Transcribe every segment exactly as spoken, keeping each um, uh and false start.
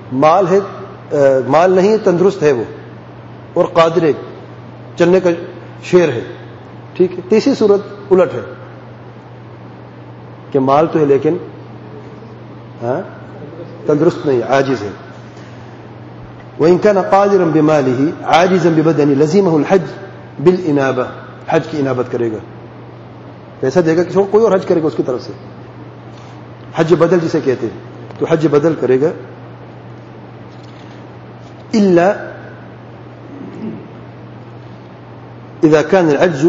مال ہے مال نہیں ہے تندرست ہے وہ اور قادر ہے چلنے کا شیر ہے, ٹھیک ہے. تیسری صورت الٹ ہے کہ مال تو ہے لیکن ہاں تندرست نہیں, عاجز ہے. وإن كان قادرا بماله عاجزا ببدنه لزمه الحج بالإنابة, حج کی انابت کرے گا, پیسہ دے گا کہ کوئی اور حج کرے گا اس کی طرف سے, حج بدل جسے کہتے ہیں, تو حج بدل کرے گا. إلا إذا كان العجز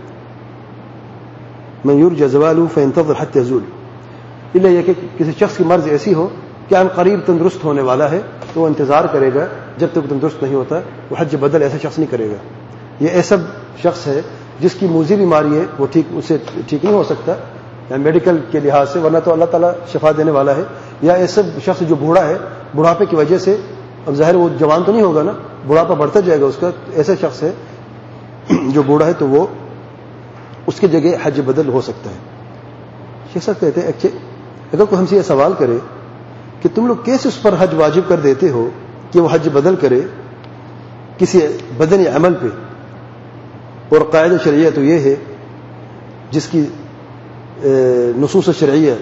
من يرجى زواله فينتظر حتى يزول, الا یہ کہ کسی شخص کی مرض ایسی ہو کہ ان قریب تندرست ہونے والا ہے تو وہ انتظار کرے گا جب تک تندرست نہیں ہوتا, وہ حج بدل ایسا شخص نہیں کرے گا. یہ ایسا شخص ہے جس کی موذی بیماری ہے, وہ ٹھیک اسے ٹھیک نہیں ہو سکتا یعنی میڈیکل کے لحاظ سے, ورنہ تو اللہ تعالیٰ شفا دینے والا ہے. یا ایسا شخص جو بوڑھا ہے, بڑھاپے کی وجہ سے, اب ظاہر وہ جوان تو نہیں ہوگا نا, بڑھاپا بڑھتا جائے گا اس کا, ایسا شخص ہے جو بوڑھا ہے تو وہ اس کی جگہ حج بدل ہو سکتا ہے. شیخ صاحب کہتے ہیں اگر کوئی ہم سے یہ سوال کرے کہ تم لوگ کیسے اس پر حج واجب کر دیتے ہو کہ وہ حج بدل کرے کسی بدنی عمل پہ, اور قاعدہ شرعیہ تو یہ ہے جس کی نصوص شرعیہ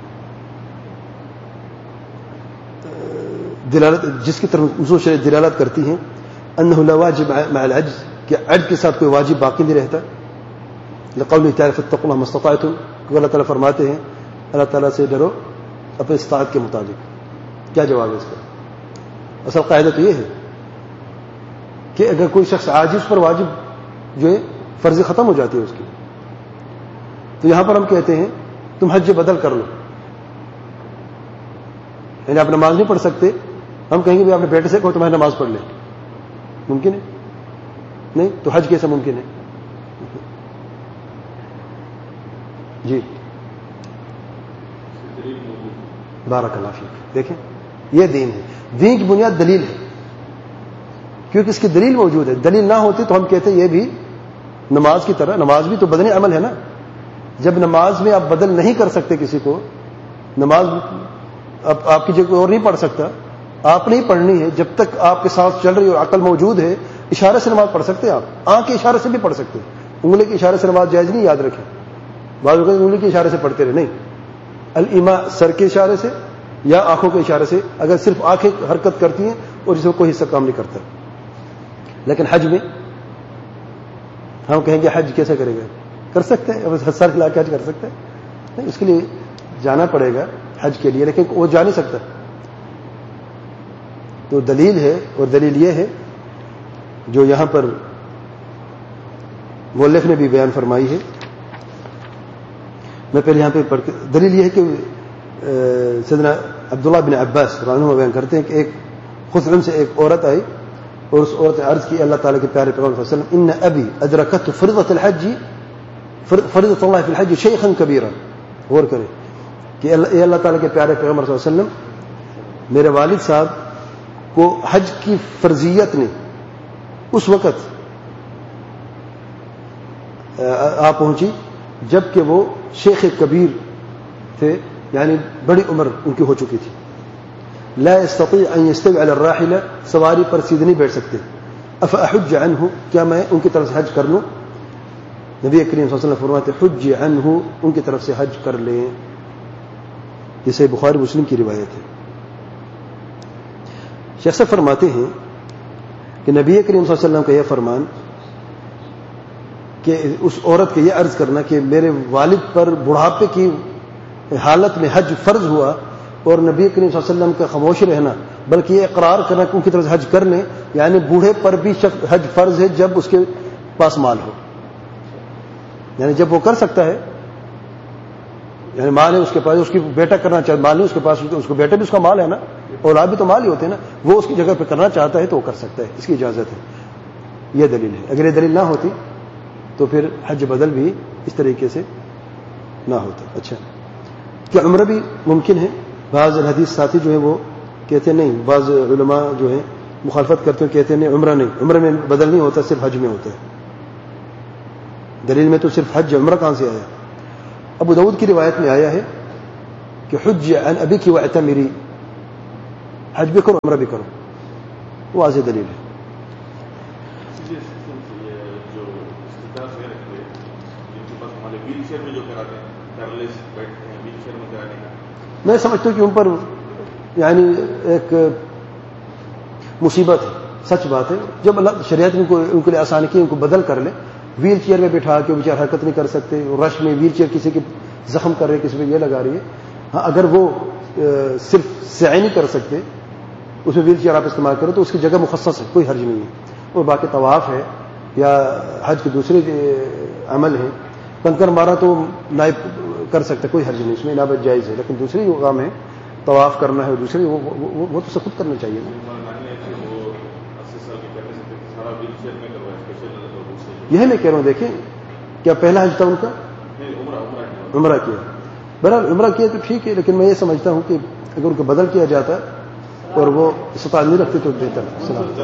دلالت جس کی طرف نصوص شرعیہ دلالت کرتی ہیں انہ لا واجب مع العجز, کہ عجز کے ساتھ کوئی واجب باقی نہیں رہتا. لقوله تعالی فاتقوا الله ما استطعتم, کہ اللہ تعالیٰ فرماتے ہیں اللہ تعالیٰ سے ڈرو اپنے استطاعت کے مطابق. کیا جواب ہے اس کا؟ اصل قاعدہ تو یہ ہے کہ اگر کوئی شخص عاجز پر واجب جو ہے فرض ختم ہو جاتی ہے اس کی, تو یہاں پر ہم کہتے ہیں تم حج بدل کر لو, یعنی آپ نماز نہیں پڑھ سکتے, ہم کہیں گے بھی اپنے بیٹے سے کہو تمہاری نماز پڑھ لیں, ممکن ہے نہیں, تو حج کیسا ممکن ہے؟ جی بارک اللہ فیک. دیکھیں یہ دین ہے, دین کی بنیاد دلیل ہے, کیونکہ اس کی دلیل موجود ہے. دلیل نہ ہوتی تو ہم کہتے یہ بھی نماز کی طرح, نماز بھی تو بدنی عمل ہے نا. جب نماز میں آپ بدل نہیں کر سکتے کسی کو, نماز اب آپ کی جگہ اور نہیں پڑھ سکتا, آپ نہیں پڑھنی ہے جب تک آپ کے ساتھ چل رہی اور عقل موجود ہے, اشارے سے نماز پڑھ سکتے ہیں آپ, آنکھ کے اشارے سے بھی پڑھ سکتے ہیں. انگلی کے اشارے سے نماز جائز نہیں, یاد رکھیں. بعض اوقات انگلی کے اشارے سے پڑھتے رہے, نہیں, الایما سر کے اشارے سے یا آنکھوں کے اشارے سے, اگر صرف آنکھیں حرکت کرتی ہیں اور جس میں کوئی حصہ کام نہیں کرتا. لیکن حج میں ہم کہیں گے حج کیسے کرے گا؟ کر سکتے ہیں, سر ہلا کے حج کر سکتے ہیں, نہیں, اس کے لیے جانا پڑے گا حج کے لیے, لیکن وہ جا نہیں سکتا. تو دلیل ہے, اور دلیل یہ ہے جو یہاں پر مؤلف نے بھی بیان فرمائی ہے. میں پہلے یہاں پہ پڑھ کے, دلیل یہ ہے کہ سیدنا عبداللہ بن عباس رضی اللہ عنہ بیان کرتے ہیں کہ ایک خزرم سے ایک عورت آئی اور اس عورت نے عرض کی اللہ تعالیٰ کے پیارے پیغمبر صلی اللہ علیہ وسلم ان ابی ادرکت فرضۃ الحج فرضۃ اللہ فی الحج شیخا کبیرا. غور کریں کہ اے اللہ تعالیٰ کے پیارے پیغمبر صلی اللہ علیہ وسلم, میرے والد صاحب کو حج کی فرضیت نے اس وقت آ پہنچی جب کہ وہ شیخ کبیر تھے, یعنی بڑی عمر ان کی ہو چکی تھی. لا يستطيع ان يستوي على الراحله, سواری پر سیدھے نہیں بیٹھ سکتے. افاحج عنه, کیا میں ان کی طرف سے حج کر لوں؟ نبی کریم صلی اللہ علیہ وسلم فرماتے حج عنه, ان کی طرف سے حج کر لیں. جسے بخاری مسلم کی روایت ہے. شیخ صاحب فرماتے ہیں کہ نبی کریم صلی اللہ علیہ وسلم کا یہ فرمان کہ اس عورت کے یہ عرض کرنا کہ میرے والد پر بڑھاپے کی حالت میں حج فرض ہوا, اور نبی کریم صلی اللہ علیہ وسلم کا خاموش رہنا, بلکہ یہ اقرار کرنا کہ ان کی طرف سے حج کر لیں, یعنی بوڑھے پر بھی حج فرض ہے جب اس کے پاس مال ہو, یعنی جب وہ کر سکتا ہے, یعنی مال ہے اس کے پاس, اس کی بیٹا کرنا چاہتا, مال نہیں اس کے پاس, اس کو بیٹا بھی اس کا مال ہے نا, اولاد بھی تو مال ہی ہوتے ہیں نا, وہ اس کی جگہ پہ کرنا چاہتا ہے تو وہ کر سکتا ہے, اس کی اجازت ہے. یہ دلیل ہے. اگر یہ دلیل نہ ہوتی تو پھر حج بدل بھی اس طریقے سے نہ ہوتا. اچھا, کیا عمرہ بھی ممکن ہے؟ بعض الحدیث ساتھی جو ہیں وہ کہتے ہیں نہیں, بعض علماء جو ہیں مخالفت کرتے ہیں, کہتے ہیں نہیں عمرہ نہیں, عمرہ میں بدل نہیں ہوتا, صرف حج میں ہوتا ہے. دلیل میں تو صرف حج, عمرہ کہاں سے آیا؟ ابو داؤد کی روایت میں آیا ہے کہ حج عن ابیک واعتمری, حج بھی کرو عمرہ بھی کرو. واضح دلیل ہے. میں سمجھتا ہوں کہ ان پر یعنی ایک مصیبت ہے. سچ بات ہے. جب اللہ شریعت نے ان کے لیے آسان کی ان کو بدل کر لے. ویل چیئر میں بٹھا کے بیچارے حرکت نہیں کر سکتے. رش میں ویل چیئر کسی کے زخم کر رہے کسی پہ یہ لگا رہی ہے. ہاں اگر وہ صرف سعی نہیں کر سکتے اس میں ویل چیئر آپ استعمال کرو تو اس کی جگہ مخصص ہے, کوئی حرج نہیں ہے. اور باقی طواف ہے یا حج کے دوسرے عمل ہیں. کنکر مارا تو نائب کر سکتے, کوئی حرج نہیں, اس میں انابت جائز ہے. لیکن دوسری جو کام ہے طواف کرنا ہے دوسری وہ, وہ, وہ تو خود کرنا چاہیے نا. یہی میں کہہ رہا ہوں. دیکھیں کیا پہلا حج تھا ان کا عمرہ کیا. بہرحال عمرہ کیا تو ٹھیک ہے, لیکن میں یہ سمجھتا ہوں کہ اگر ان کو بدل کیا جاتا اور وہ استطاعت نہیں رکھتے تو بہتر ہے.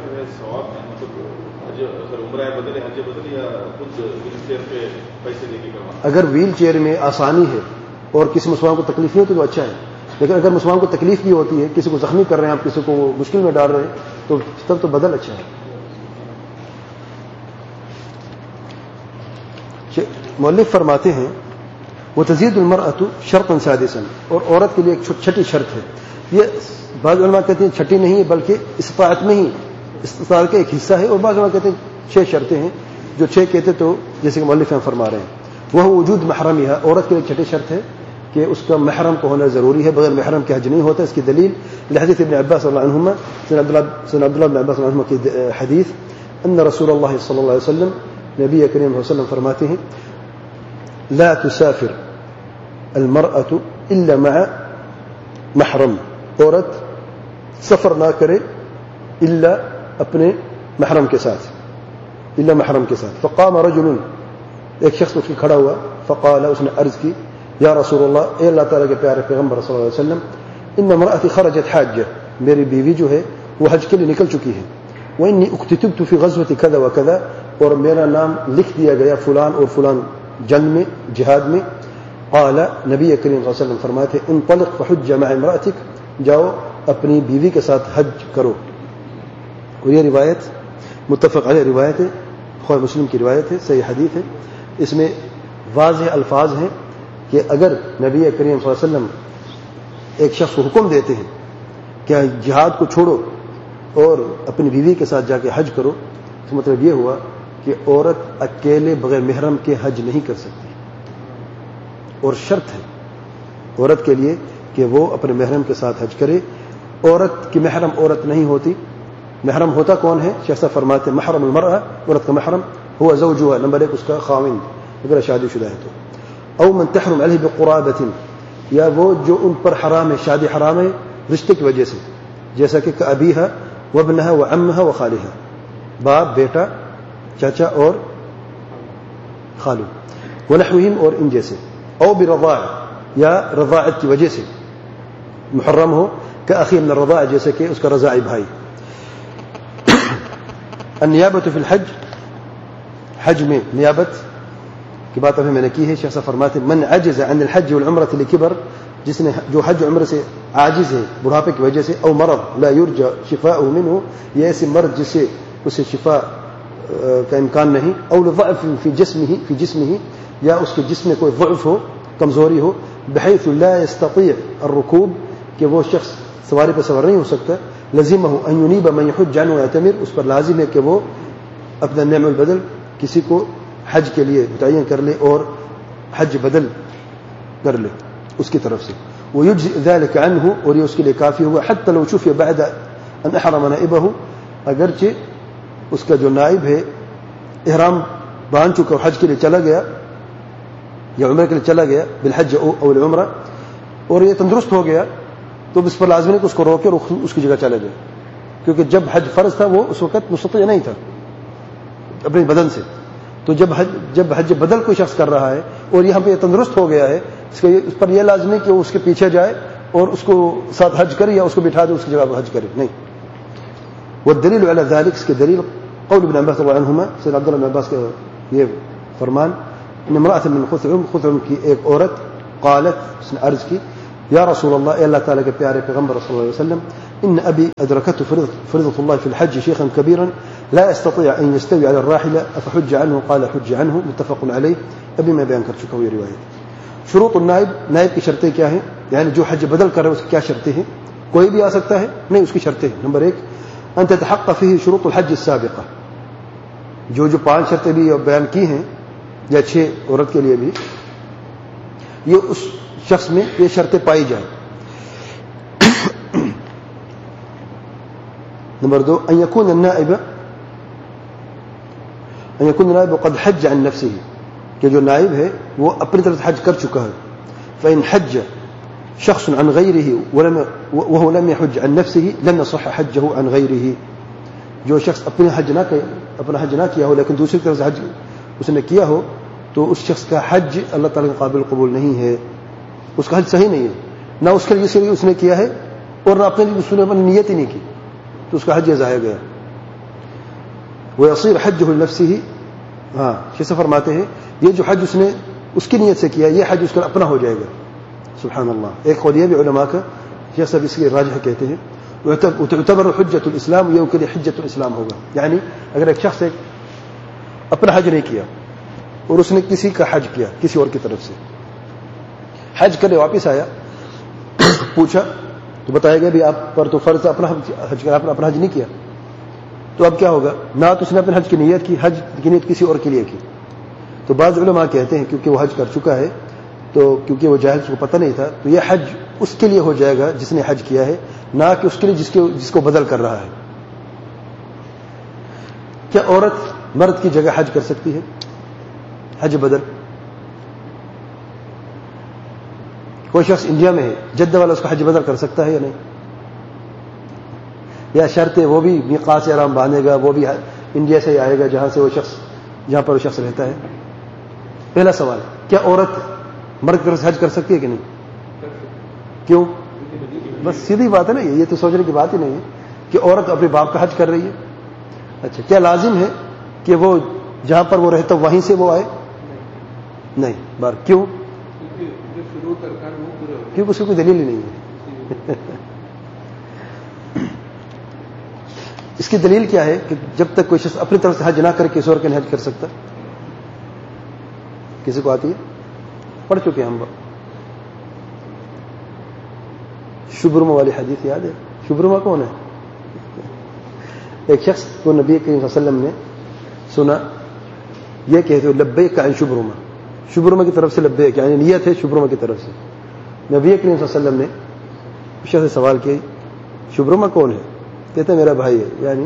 اگر ویل چیئر میں آسانی ہے اور کسی مسلمان کو تکلیف نہیں ہوتی تو اچھا ہے. لیکن اگر مسلمان کو تکلیف بھی ہوتی ہے, کسی کو زخمی کر رہے ہیں آپ, کسی کو مشکل میں ڈال رہے ہیں, تو تب تو بدل اچھا ہے. مؤلف فرماتے ہیں وہ تزید المرأۃ شرطا سادسا, اور عورت کے لیے ایک چھٹی شرط ہے. یہ بعض علماء کہتے ہیں چھٹی نہیں ہے بلکہ استطاعت میں ہی استطاعت کا ایک حصہ ہے, اور بعض علماء کہتے ہیں چھ شرطیں ہیں. جو چھ کہتے تو جیسے کہ مؤلف فرما رہے ہیں وہ وجود محرمها, عورت کے لیے چھٹی شرط ہے کہ اس کا محرم کو ہونا ضروری ہے. بغیر محرم کے حج نہیں ہوتا. اس کی دلیل لحدیث ابن عباس رضی اللہ عنہما, سن عبداللہ بن عباس رضی اللہ عنہما کی حدیث ان رسول اللہ صلی اللہ علیہ وسلم, نبی کریم صلی اللہ علیہ وسلم فرماتے ہیں لا تسافر المرأة الا مع محرم, عورت سفر نہ کرے الا اپنے محرم کے ساتھ, الا محرم کے ساتھ. فقام رجل, ایک شخص اٹھ کے کھڑا ہوا, فقال, اس نے عرض کی یا رسول اللہ, اے اللہ تعالیٰ کے پیارے پیغمبر صلی اللہ علیہ وسلم, ان امرأتی خرجت حاجہ, میری بیوی جو ہے وہ حج کے لیے نکل چکی ہے. وانی اکتتبت فی غزوة کذا و کذا, اور میرا نام لکھ دیا گیا فلان اور فلان جنگ میں, جہاد میں. قال, نبی کریم صلی اللہ علیہ وسلم فرماتے انطلق فحج مع امرأتک, جاؤ اپنی بیوی کے ساتھ حج کرو. اور یہ روایت متفق علیہ روایت ہے, بخاری مسلم کی روایت ہے, صحیح حدیث ہے. اس میں واضح الفاظ ہیں کہ اگر نبی کریم صلی اللہ علیہ وسلم ایک شخص کو حکم دیتے ہیں کہ جہاد کو چھوڑو اور اپنی بیوی کے ساتھ جا کے حج کرو, تو مطلب یہ ہوا کہ عورت اکیلے بغیر محرم کے حج نہیں کر سکتی. اور شرط ہے عورت کے لیے کہ وہ اپنے محرم کے ساتھ حج کرے. عورت کی محرم عورت نہیں ہوتی. محرم ہوتا کون ہے؟ شیخ صاحب فرماتے ہیں محرم المرأة, عورت کا محرم ہوا زوجها, نمبر ایک اس کا خاوند اگر شادی شدہ ہے تو, او من تحرم علیہ بقرابۃ, یا وہ جو ان پر حرام ہے, شادی حرام ہے رشتے کی وجہ سے, جیسا کہ ابیہا وابنہا وعمہا وخالہا, باپ بیٹا چاچا اور خالو, ونحوہم اور ان جیسے, او برضاع, یا رضاعت کی وجہ سے محرم ہو, کاخی من الرضاع, جیسے کہ اس کا رضاعی بھائی. النیابت فی الحج, حج میں نیابت کی بات ابھی میں نے کی ہے. شیخ صاحب فرماتے من عجز عن الحج والعمرة لکبر, جس نے جو حج عمرہ سے عاجز ہے بڑھاپے کی وجہ سے, او مرض لا یرجى شفاؤه منه, یہ ایسی مرض جس سے اسے شفا کا امکان نہیں, او لضعف فی جسمه فی جسمه, یا اس کے جسم میں کوئی ضعف ہو, کمزوری ہو, بحيث لا يستطيع الركوب, کہ وہ شخص سواری پہ سوار نہیں ہو سکتا, لزمه ان ينيب من يحج عنه ويعتمر, اس پر لازم ہے کہ وہ اپنا نعم البدل کسی کو حج کے لیے متعین کر لے اور حج بدل کر لے اس کی طرف سے. ويجزئ ذلك عنه, اور یہ اس کے لیے کافی ہوا, حتى لو شفي بعد ان احرم نائبه, اگرچہ اس کا جو نائب ہے احرام باندھ چکا اور حج کے لیے چلا گیا یا عمرہ کے لیے چلا گیا, بالحج او العمرہ, اور یہ تندرست ہو گیا, تو اس پر لازم ہے کہ اس کو روکے اور اس کی جگہ چلا جائے, کیونکہ جب حج فرض تھا وہ اس وقت مستطیع نہیں تھا اپنے بدن سے. تو جب حج جب حج بدل کوئی شخص کر رہا ہے اور یہاں پہ یہ تندرست ہو گیا ہے, اس کا اس پر یہ لازم ہے کہ وہ اس کے پیچھے جائے اور اس کو ساتھ حج کرے یا اس کو بٹھا دے اس کی جگہ پر حج کرے, نہیں. والدلیل علی ذلک, اس کے دلیل قول ابن عباس رضی اللہ عنہما, سید عبداللہ بن عباس کا یہ فرمان, ان امرأة من خثعم, خثعم کی ایک عورت, قالت, اس نے عرض کی, یا رسول اللہ، اے اللہ تعالیٰ کے پیارے پیغمبر صلی اللہ علیہ وسلم، ان ابی ادرکته فرضۃ اللہ فی الحج شیخا کبیرا لا يستطيع ان يستوي على الراحلة افحج عنه قال حج عنه متفق علیہ. ابھی میں بیان کر چکا ہوں یہ روایت. شروط النائب، نائب کی شرطیں کیا ہیں؟ یعنی جو حج بدل کر رہے اس کی کیا شرطیں ہیں؟ کوئی بھی آ سکتا ہے؟ نہیں، اس کی شرطیں ہیں. نمبر ایک، ان تتحقق فيه شروط الحج السابقہ. جو جو پانچ شرطیں بھی بیان کی ہیں یا چھ عورت کے لیے بھی، یہ اس شخص میں یہ شرطیں پائی جائیں. نمبر دو، ان يكون النائب ان يكون النائب قد حج عن نفسه، کہ جو نائب ہے وہ اپنی طرف سے حج کر چکا ہے. فإن حج شخص عن غيره ولم وهو لم يحج عن نفسه لم يصح حجه عن غيره. جو شخص اپنے حج نہ اپنا حج نہ کیا ہو لیکن دوسری طرف سے حج اس نے کیا ہو تو اس شخص کا حج اللہ تعالیٰ کے قابل قبول نہیں ہے، اس کا حج صحیح نہیں ہے. نہ اس کے لیے اس نے کیا ہے اور نہ اپنے لیے اس نے اپنی نیت ہی نہیں کی، تو اس کا حج ضائع گیا. ويصير حجه لنفسه. ہاں کیسے فرماتے ہیں یہ جو حج اس نے اس کی نیت سے کیا یہ حج اس کا اپنا ہو جائے گا. سبحان اللہ. ایک قول یہ بھی علماء کا یہ سب اس کے راجح کہتے ہیں تعتبر حجت الاسلام، یہ ان کے لیے حجت الاسلام ہوگا. یعنی اگر ایک شخص ایک اپنا حج نہیں کیا اور اس نے کسی کا حج کیا کسی اور کی طرف سے، حج کرے واپس آیا، پوچھا تو بتایا گیا بھی آپ پر تو فرض اپنا حج آپ نے اپنا حج نہیں کیا، تو اب کیا ہوگا؟ نہ تو اس نے اپنے حج کی نیت کی، حج کی نیت کسی اور کے لیے کی. تو بعض علماء کہتے ہیں کیونکہ وہ حج کر چکا ہے تو کیونکہ وہ جاہل کو پتہ نہیں تھا تو یہ حج اس کے لیے ہو جائے گا جس نے حج کیا ہے، نہ کہ اس کے لیے جس کے جس کو بدل کر رہا ہے. کیا عورت مرد کی جگہ حج کر سکتی ہے؟ حج بدل. کوئی شخص انڈیا میں ہے، جدہ والا اس کا حج بدل کر سکتا ہے یا نہیں؟ یا شرط ہے وہ بھی میقات سے آرام باندھے گا، وہ بھی انڈیا سے آئے گا جہاں سے وہ شخص جہاں پر وہ شخص رہتا ہے؟ پہلا سوال، کیا عورت مرد کی طرف سے حج کر سکتی ہے کہ نہیں؟ کیوں؟ بس سیدھی بات ہے نا، یہ تو سوچنے کی بات ہی نہیں ہے کہ عورت اپنے باپ کا حج کر رہی ہے. اچھا کیا لازم ہے کہ وہ جہاں پر وہ رہتا وہیں سے وہ آئے؟ نہیں. بار کیوں؟ کیونکہ اس کی کوئی دلیل ہی نہیں ہے. اس کی دلیل کیا ہے کہ جب تک کوئی شخص اپنی طرف سے حج نہ کر کے کسی اور کے نہیں حج کر سکتا. کسی کو آتی ہے؟ پڑھ چکے ہیں ہم. شبرمہ والی حدیث یاد ہے؟ شبرمہ کون ہے؟ ایک شخص کو نبی کریم صلی اللہ علیہ وسلم نے سنا یہ کہتے ہوئے لبیک عن شبرمہ، شبرمہ کی طرف سے لبیک، یعنی نیت ہے شبرمہ کی طرف سے. نبی کریم صلی اللہ علیہ وسلم نے شخص سے سوال کیا شبرمہ کون ہے؟ کہتے میرا بھائی ہے، یعنی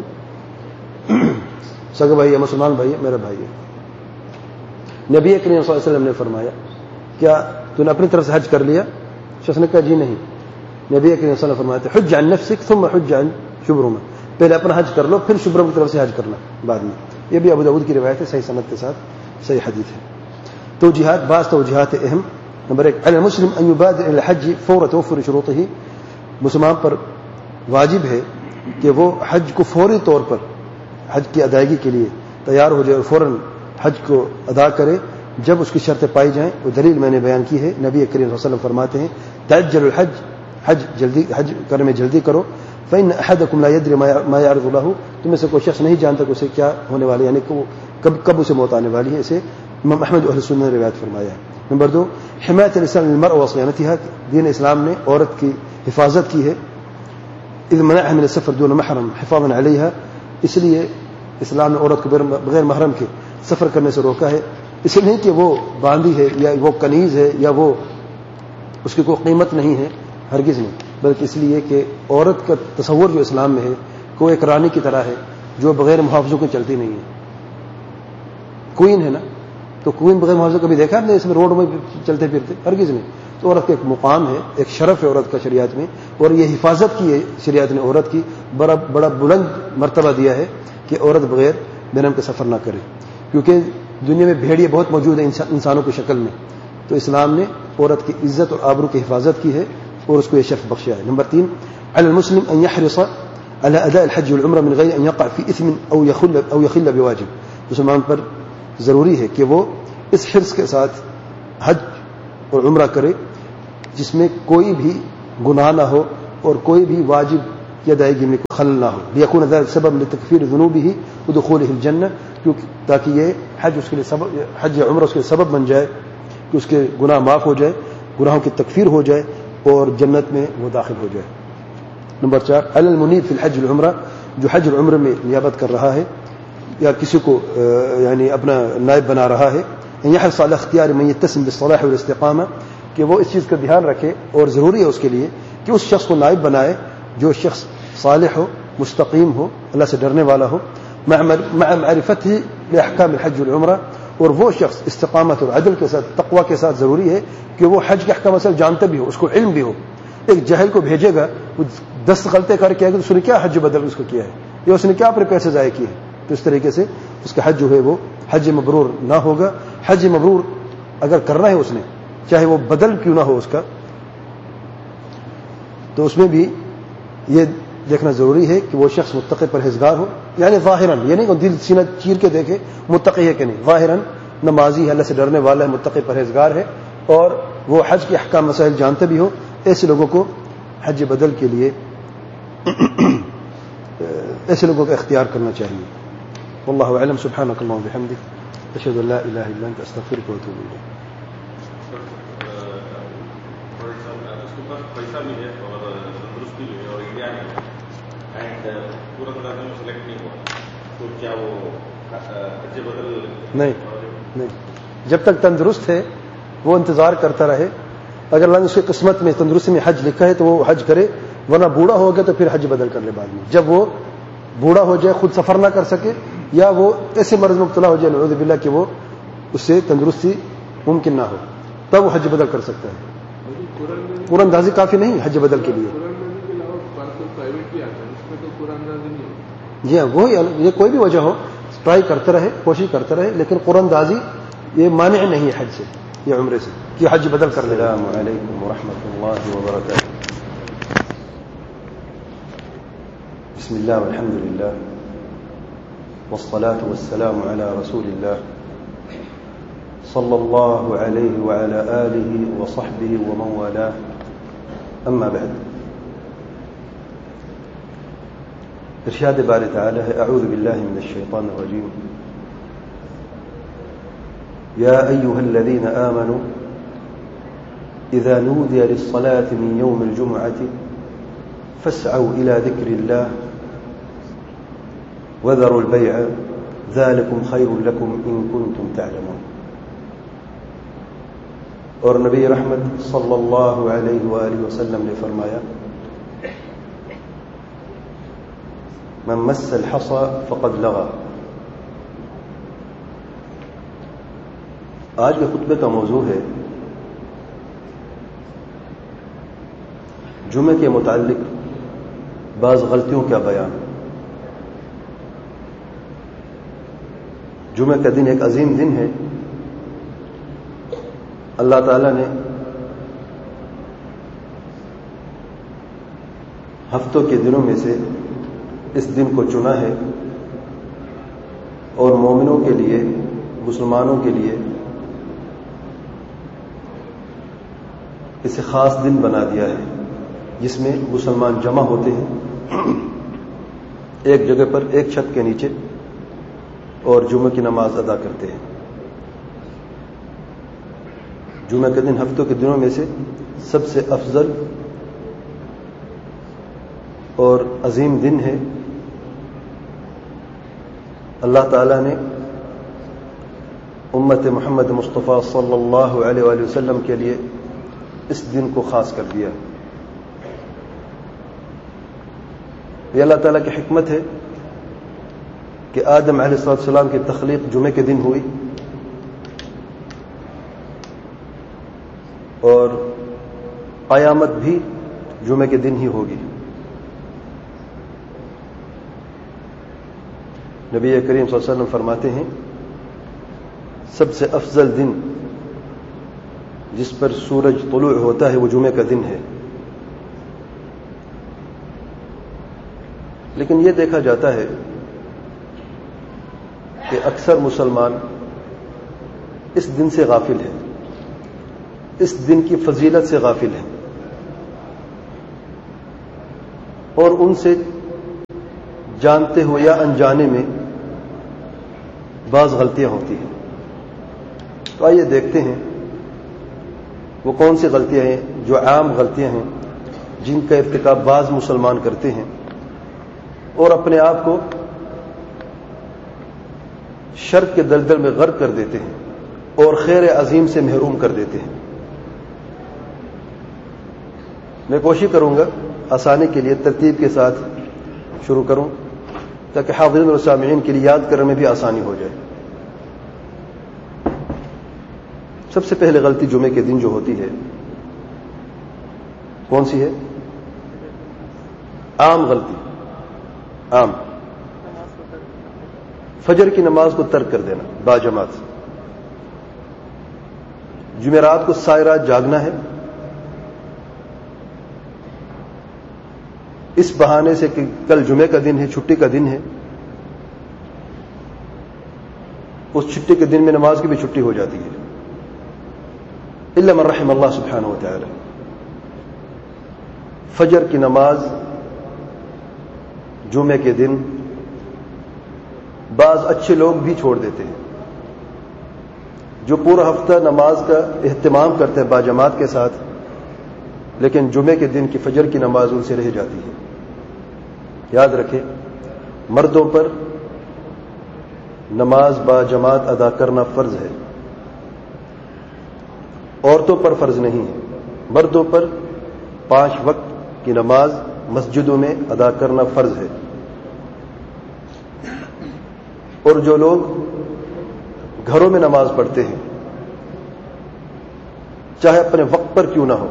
سگا بھائی ہے، مسلمان بھائی ہے، میرا بھائی ہے. نبی کریم صلی اللہ علیہ وسلم نے فرمایا کیا تو نے اپنی طرف سے حج کر لیا؟ شخص نے کہا جی نہیں. نبی کریم صلی اللہ علیہ وسلم فرماتے حج عن نفسک ثم حج عن شبرمہ، پہلے اپنا حج کر لو پھر شبرمہ کی طرف سے حج کرنا بعد میں. یہ بھی ابو داؤد کی روایت ہے، صحیح سند کے ساتھ صحیح حدیث ہے. توجیہات، بعض توجیہات اہم. نمبر ایک، علی المسلم ان یبادر الى الحج فور توفر شروطه. مسلمان پر واجب ہے کہ وہ حج کو فوری طور پر حج کی ادائیگی کے لیے تیار ہو جائے اور فوراً حج کو ادا کرے جب اس کی شرطیں پائی جائیں. وہ دلیل میں نے بیان کی ہے. نبی کریم صلی اللہ علیہ وسلم فرماتے ہیں تعجل الحج، حج جلدی حج کرنے میں جلدی کرو. فإن أحدكم لا يدري ما يعرض له، تم میں سے کوئی شخص نہیں جانتا کہ اسے کیا ہونے والا ہے، یعنی کہ کب کب اسے موت آنے والی ہے. اسے امام احمد اہل سنت نے روایت فرمایا ہے. نمبر دو، حمایت الاسلام للمرأة وصيانتها، دین اسلام نے عورت کی حفاظت کی ہے. اذ منعها من السفر دون محرم حفاظا عليها، اس لیے اسلام نے عورت کو بغیر محرم کے سفر کرنے سے روکا ہے. اس لیے نہیں کہ وہ باندھی ہے یا وہ کنیز ہے یا وہ اس کی کوئی قیمت نہیں ہے، ہرگز نہیں، بلکہ اس لیے کہ عورت کا تصور جو اسلام میں ہے کہ وہ ایک رانی کی طرح ہے جو بغیر محافظوں کے چلتی نہیں ہے. کوئین ہے نا، تو کوئین بغیر محافظوں کبھی دیکھا نہیں اس میں روڈ میں چلتے پھرتے؟ ہرگز نہیں. تو عورت کا ایک مقام ہے، ایک شرف ہے عورت کا شریعت میں، اور یہ حفاظت کی ہے شریعت نے عورت کی. بڑا بڑا بلند مرتبہ دیا ہے کہ عورت بغیر محرم کے سفر نہ کرے، کیونکہ دنیا میں بھیڑیے بہت موجود ہیں انسانوں کی شکل میں. تو اسلام نے عورت کی عزت اور آبرو کی حفاظت کی ہے اور اس کو یہ شرف بخشا ہے. نمبر تین، علی المسلم ان يحرص على اداء الحج والعمرہ من غیر ان يقع في اثم او يخل او يخل بواجب. مسلمان پر ضروری ہے کہ وہ اس حرص کے ساتھ حج اور عمرہ کرے جس میں کوئی بھی گناہ نہ ہو اور کوئی بھی واجب کی ادائیگی میں خلل نہ ہو. لیکن ذلك سبب لتکفیر ذنوبہ ودخولہ الجنہ, کیونکہ تاکہ یہ حج اس کے لیے سبب, حج عمرہ اس کے لیے سبب بن جائے کہ اس کے گناہ معاف ہو جائے, گناہوں کی تکفیر ہو جائے اور جنت میں وہ داخل ہو جائے. نمبر چار, علی المنیب فی الحج العمرہ, جو حج العمرہ میں نیابت کر رہا ہے یا کسی کو یعنی اپنا نائب بنا رہا ہے, یحرص علی اختیار من یتسم بالصلاح والاستقامہ, کہ وہ اس چیز کا دھیان رکھے اور ضروری ہے اس کے لیے کہ اس شخص کو نائب بنائے جو شخص صالح ہو, مستقیم ہو, اللہ سے ڈرنے والا ہو, مع معرفتہ لاحکام الحج والعمرہ, اور وہ شخص استقامت اور عدل کے ساتھ, تقوی کے ساتھ ضروری ہے کہ وہ حج کے احکام اصل جانتا بھی ہو, اس کو علم بھی ہو. ایک جاہل کو بھیجے گا, وہ دس غلطے کر کے آئے گا تو اس نے کیا حج بدل اس کو کیا ہے, یا اس نے کیا اپنے پیسے ضائع کیے, تو اس طریقے سے اس کا حج جو ہے وہ حج مبرور نہ ہوگا. حج مبرور اگر کرنا ہے اس نے, چاہے وہ بدل کیوں نہ ہو اس کا, تو اس میں بھی یہ دیکھنا ضروری ہے کہ وہ شخص متقی پرہیزگار ہو, یعنی ظاہراً, یہ نہیں کہ دل سینہ چیر کے دیکھے متقی ہے کہ نہیں, ظاہراً نمازی ہے, اللہ سے ڈرنے والا ہے, متقی پرہیزگار ہے, اور وہ حج کے احکام مسائل جانتے بھی ہو. ایسے لوگوں کو حج بدل کے لیے ایسے لوگوں کا اختیار کرنا چاہیے. واللہ اعلم. سبحانک اللہم وبحمدک, اشہد ان لا الہ الا انت, استغفرک واتوب الیک. پیسہ بھی ہے اور تندرستی بھی ہے اور انڈیا میں اینڈ پورا مدارس میں سلیکٹ نہیں ہوا, تو کیا وہ حج بدل نہیں نہیں جب تک تندرست ہے وہ انتظار کرتا رہے. اگر اللہ نے اس کی قسمت میں تندرستی میں حج لکھا ہے تو وہ حج کرے, ورنہ بوڑھا ہو گیا تو پھر حج بدل کر لے بعد میں. جب وہ بوڑھا ہو جائے, خود سفر نہ کر سکے, یا وہ ایسے مرض مبتلا ہو جائے نعوذ باللہ کہ وہ اس سے تندرستی ممکن نہ ہو, تب وہ حج بدل کر سکتا ہے. قرآن اندازی کافی نہیں حج بدل کے لیے. جی ہاں, وہی, یہ کوئی بھی وجہ ہو, ٹرائی کرتے رہے, کوشش کرتے رہے, لیکن قرآن اندازی یہ مانع نہیں ہے حج سے, یہ عمرے سے, کہ حج بدل کر لے. السلام علیکم ورحمۃ اللہ وبرکاتہ. بسم اللہ والحمد للہ والصلاة والسلام علی رسول اللہ صلی اللہ علیہ وعلى آلہ وصحبہ ومن والاه. اما بعد, ارشاد باری تعالی ہے, اعوذ باللہ من الشیطان الرجیم, یا ایها الذین آمنوا اذا نودی للصلاة من یوم الجمعة فاسعوا الى ذکر اللہ وذروا البیع ذلکم خیر لکم ان کنتم تعلمون. اور نبی رحمت صلی اللہ علیہ وآلہ وسلم نے فرمایا, من مس الحصى فقد لغى. آج کے خطبے کا موضوع ہے جمعے کے متعلق بعض غلطیوں کا بیان. جمعہ کا دن ایک عظیم دن ہے. اللہ تعالیٰ نے ہفتوں کے دنوں میں سے اس دن کو چنا ہے اور مومنوں کے لیے, مسلمانوں کے لیے اسے خاص دن بنا دیا ہے, جس میں مسلمان جمع ہوتے ہیں ایک جگہ پر, ایک چھت کے نیچے, اور جمعہ کی نماز ادا کرتے ہیں. جمعہ کے دن ہفتوں کے دنوں میں سے سب سے افضل اور عظیم دن ہے. اللہ تعالیٰ نے امت محمد مصطفیٰ صلی اللہ علیہ وآلہ وسلم کے لیے اس دن کو خاص کر دیا. یہ اللہ تعالیٰ کی حکمت ہے کہ آدم علیہ السلام کی تخلیق جمعے کے دن ہوئی, اور قیامت بھی جمعے کے دن ہی ہوگی. نبی کریم صلی اللہ علیہ وسلم فرماتے ہیں, سب سے افضل دن جس پر سورج طلوع ہوتا ہے وہ جمعے کا دن ہے. لیکن یہ دیکھا جاتا ہے کہ اکثر مسلمان اس دن سے غافل ہے. اس دن کی فضیلت سے غافل ہیں اور ان سے جانتے ہوئے یا انجانے میں بعض غلطیاں ہوتی ہیں. تو آئیے دیکھتے ہیں وہ کون سی غلطیاں ہیں جو عام غلطیاں ہیں جن کا ارتکاب بعض مسلمان کرتے ہیں اور اپنے آپ کو شرک کے دلدل میں غرق کر دیتے ہیں اور خیر عظیم سے محروم کر دیتے ہیں. میں کوشش کروں گا آسانی کے لیے ترتیب کے ساتھ شروع کروں تاکہ حاضرین اور سامعین کے لیے یاد کرنے میں بھی آسانی ہو جائے. سب سے پہلے غلطی جمعے کے دن جو ہوتی ہے کون سی ہے؟ عام غلطی، عام فجر کی نماز کو ترک کر دینا باجماعت. جمعرات کو ساری رات جاگنا ہے اس بہانے سے کہ کل جمعے کا دن ہے، چھٹی کا دن ہے. اس چھٹی کے دن میں نماز کی بھی چھٹی ہو جاتی ہے الا من رحم اللہ سبحانہ وتعالی. فجر کی نماز جمعے کے دن بعض اچھے لوگ بھی چھوڑ دیتے ہیں جو پورا ہفتہ نماز کا اہتمام کرتے ہیں باجماعت کے ساتھ، لیکن جمعے کے دن کی فجر کی نماز ان سے رہ جاتی ہے. یاد رکھیں مردوں پر نماز باجماعت ادا کرنا فرض ہے، عورتوں پر فرض نہیں ہے. مردوں پر پانچ وقت کی نماز مسجدوں میں ادا کرنا فرض ہے، اور جو لوگ گھروں میں نماز پڑھتے ہیں چاہے اپنے وقت پر کیوں نہ ہو،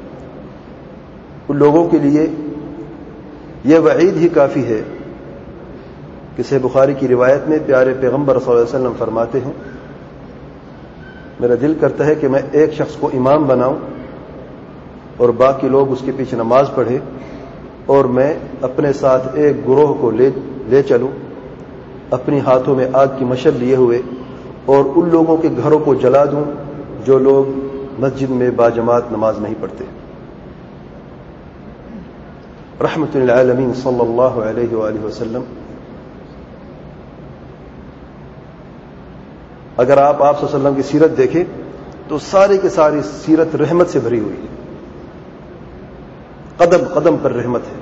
ان لوگوں کے لیے یہ وعید ہی کافی ہے کہ صحیح بخاری کی روایت میں پیارے پیغمبر صلی اللہ علیہ وسلم فرماتے ہیں میرا دل کرتا ہے کہ میں ایک شخص کو امام بناؤں اور باقی لوگ اس کے پیچھے نماز پڑھے اور میں اپنے ساتھ ایک گروہ کو لے لے چلوں اپنی ہاتھوں میں آگ کی مشعل لیے ہوئے اور ان لوگوں کے گھروں کو جلا دوں جو لوگ مسجد میں باجماعت نماز نہیں پڑھتے. رحمت للعالمین صلی اللہ علیہ وآلہ وسلم. اگر آپ آپ صلی اللہ علیہ وسلم کی سیرت دیکھیں تو ساری کی ساری سیرت رحمت سے بھری ہوئی ہے، قدم قدم پر رحمت ہے.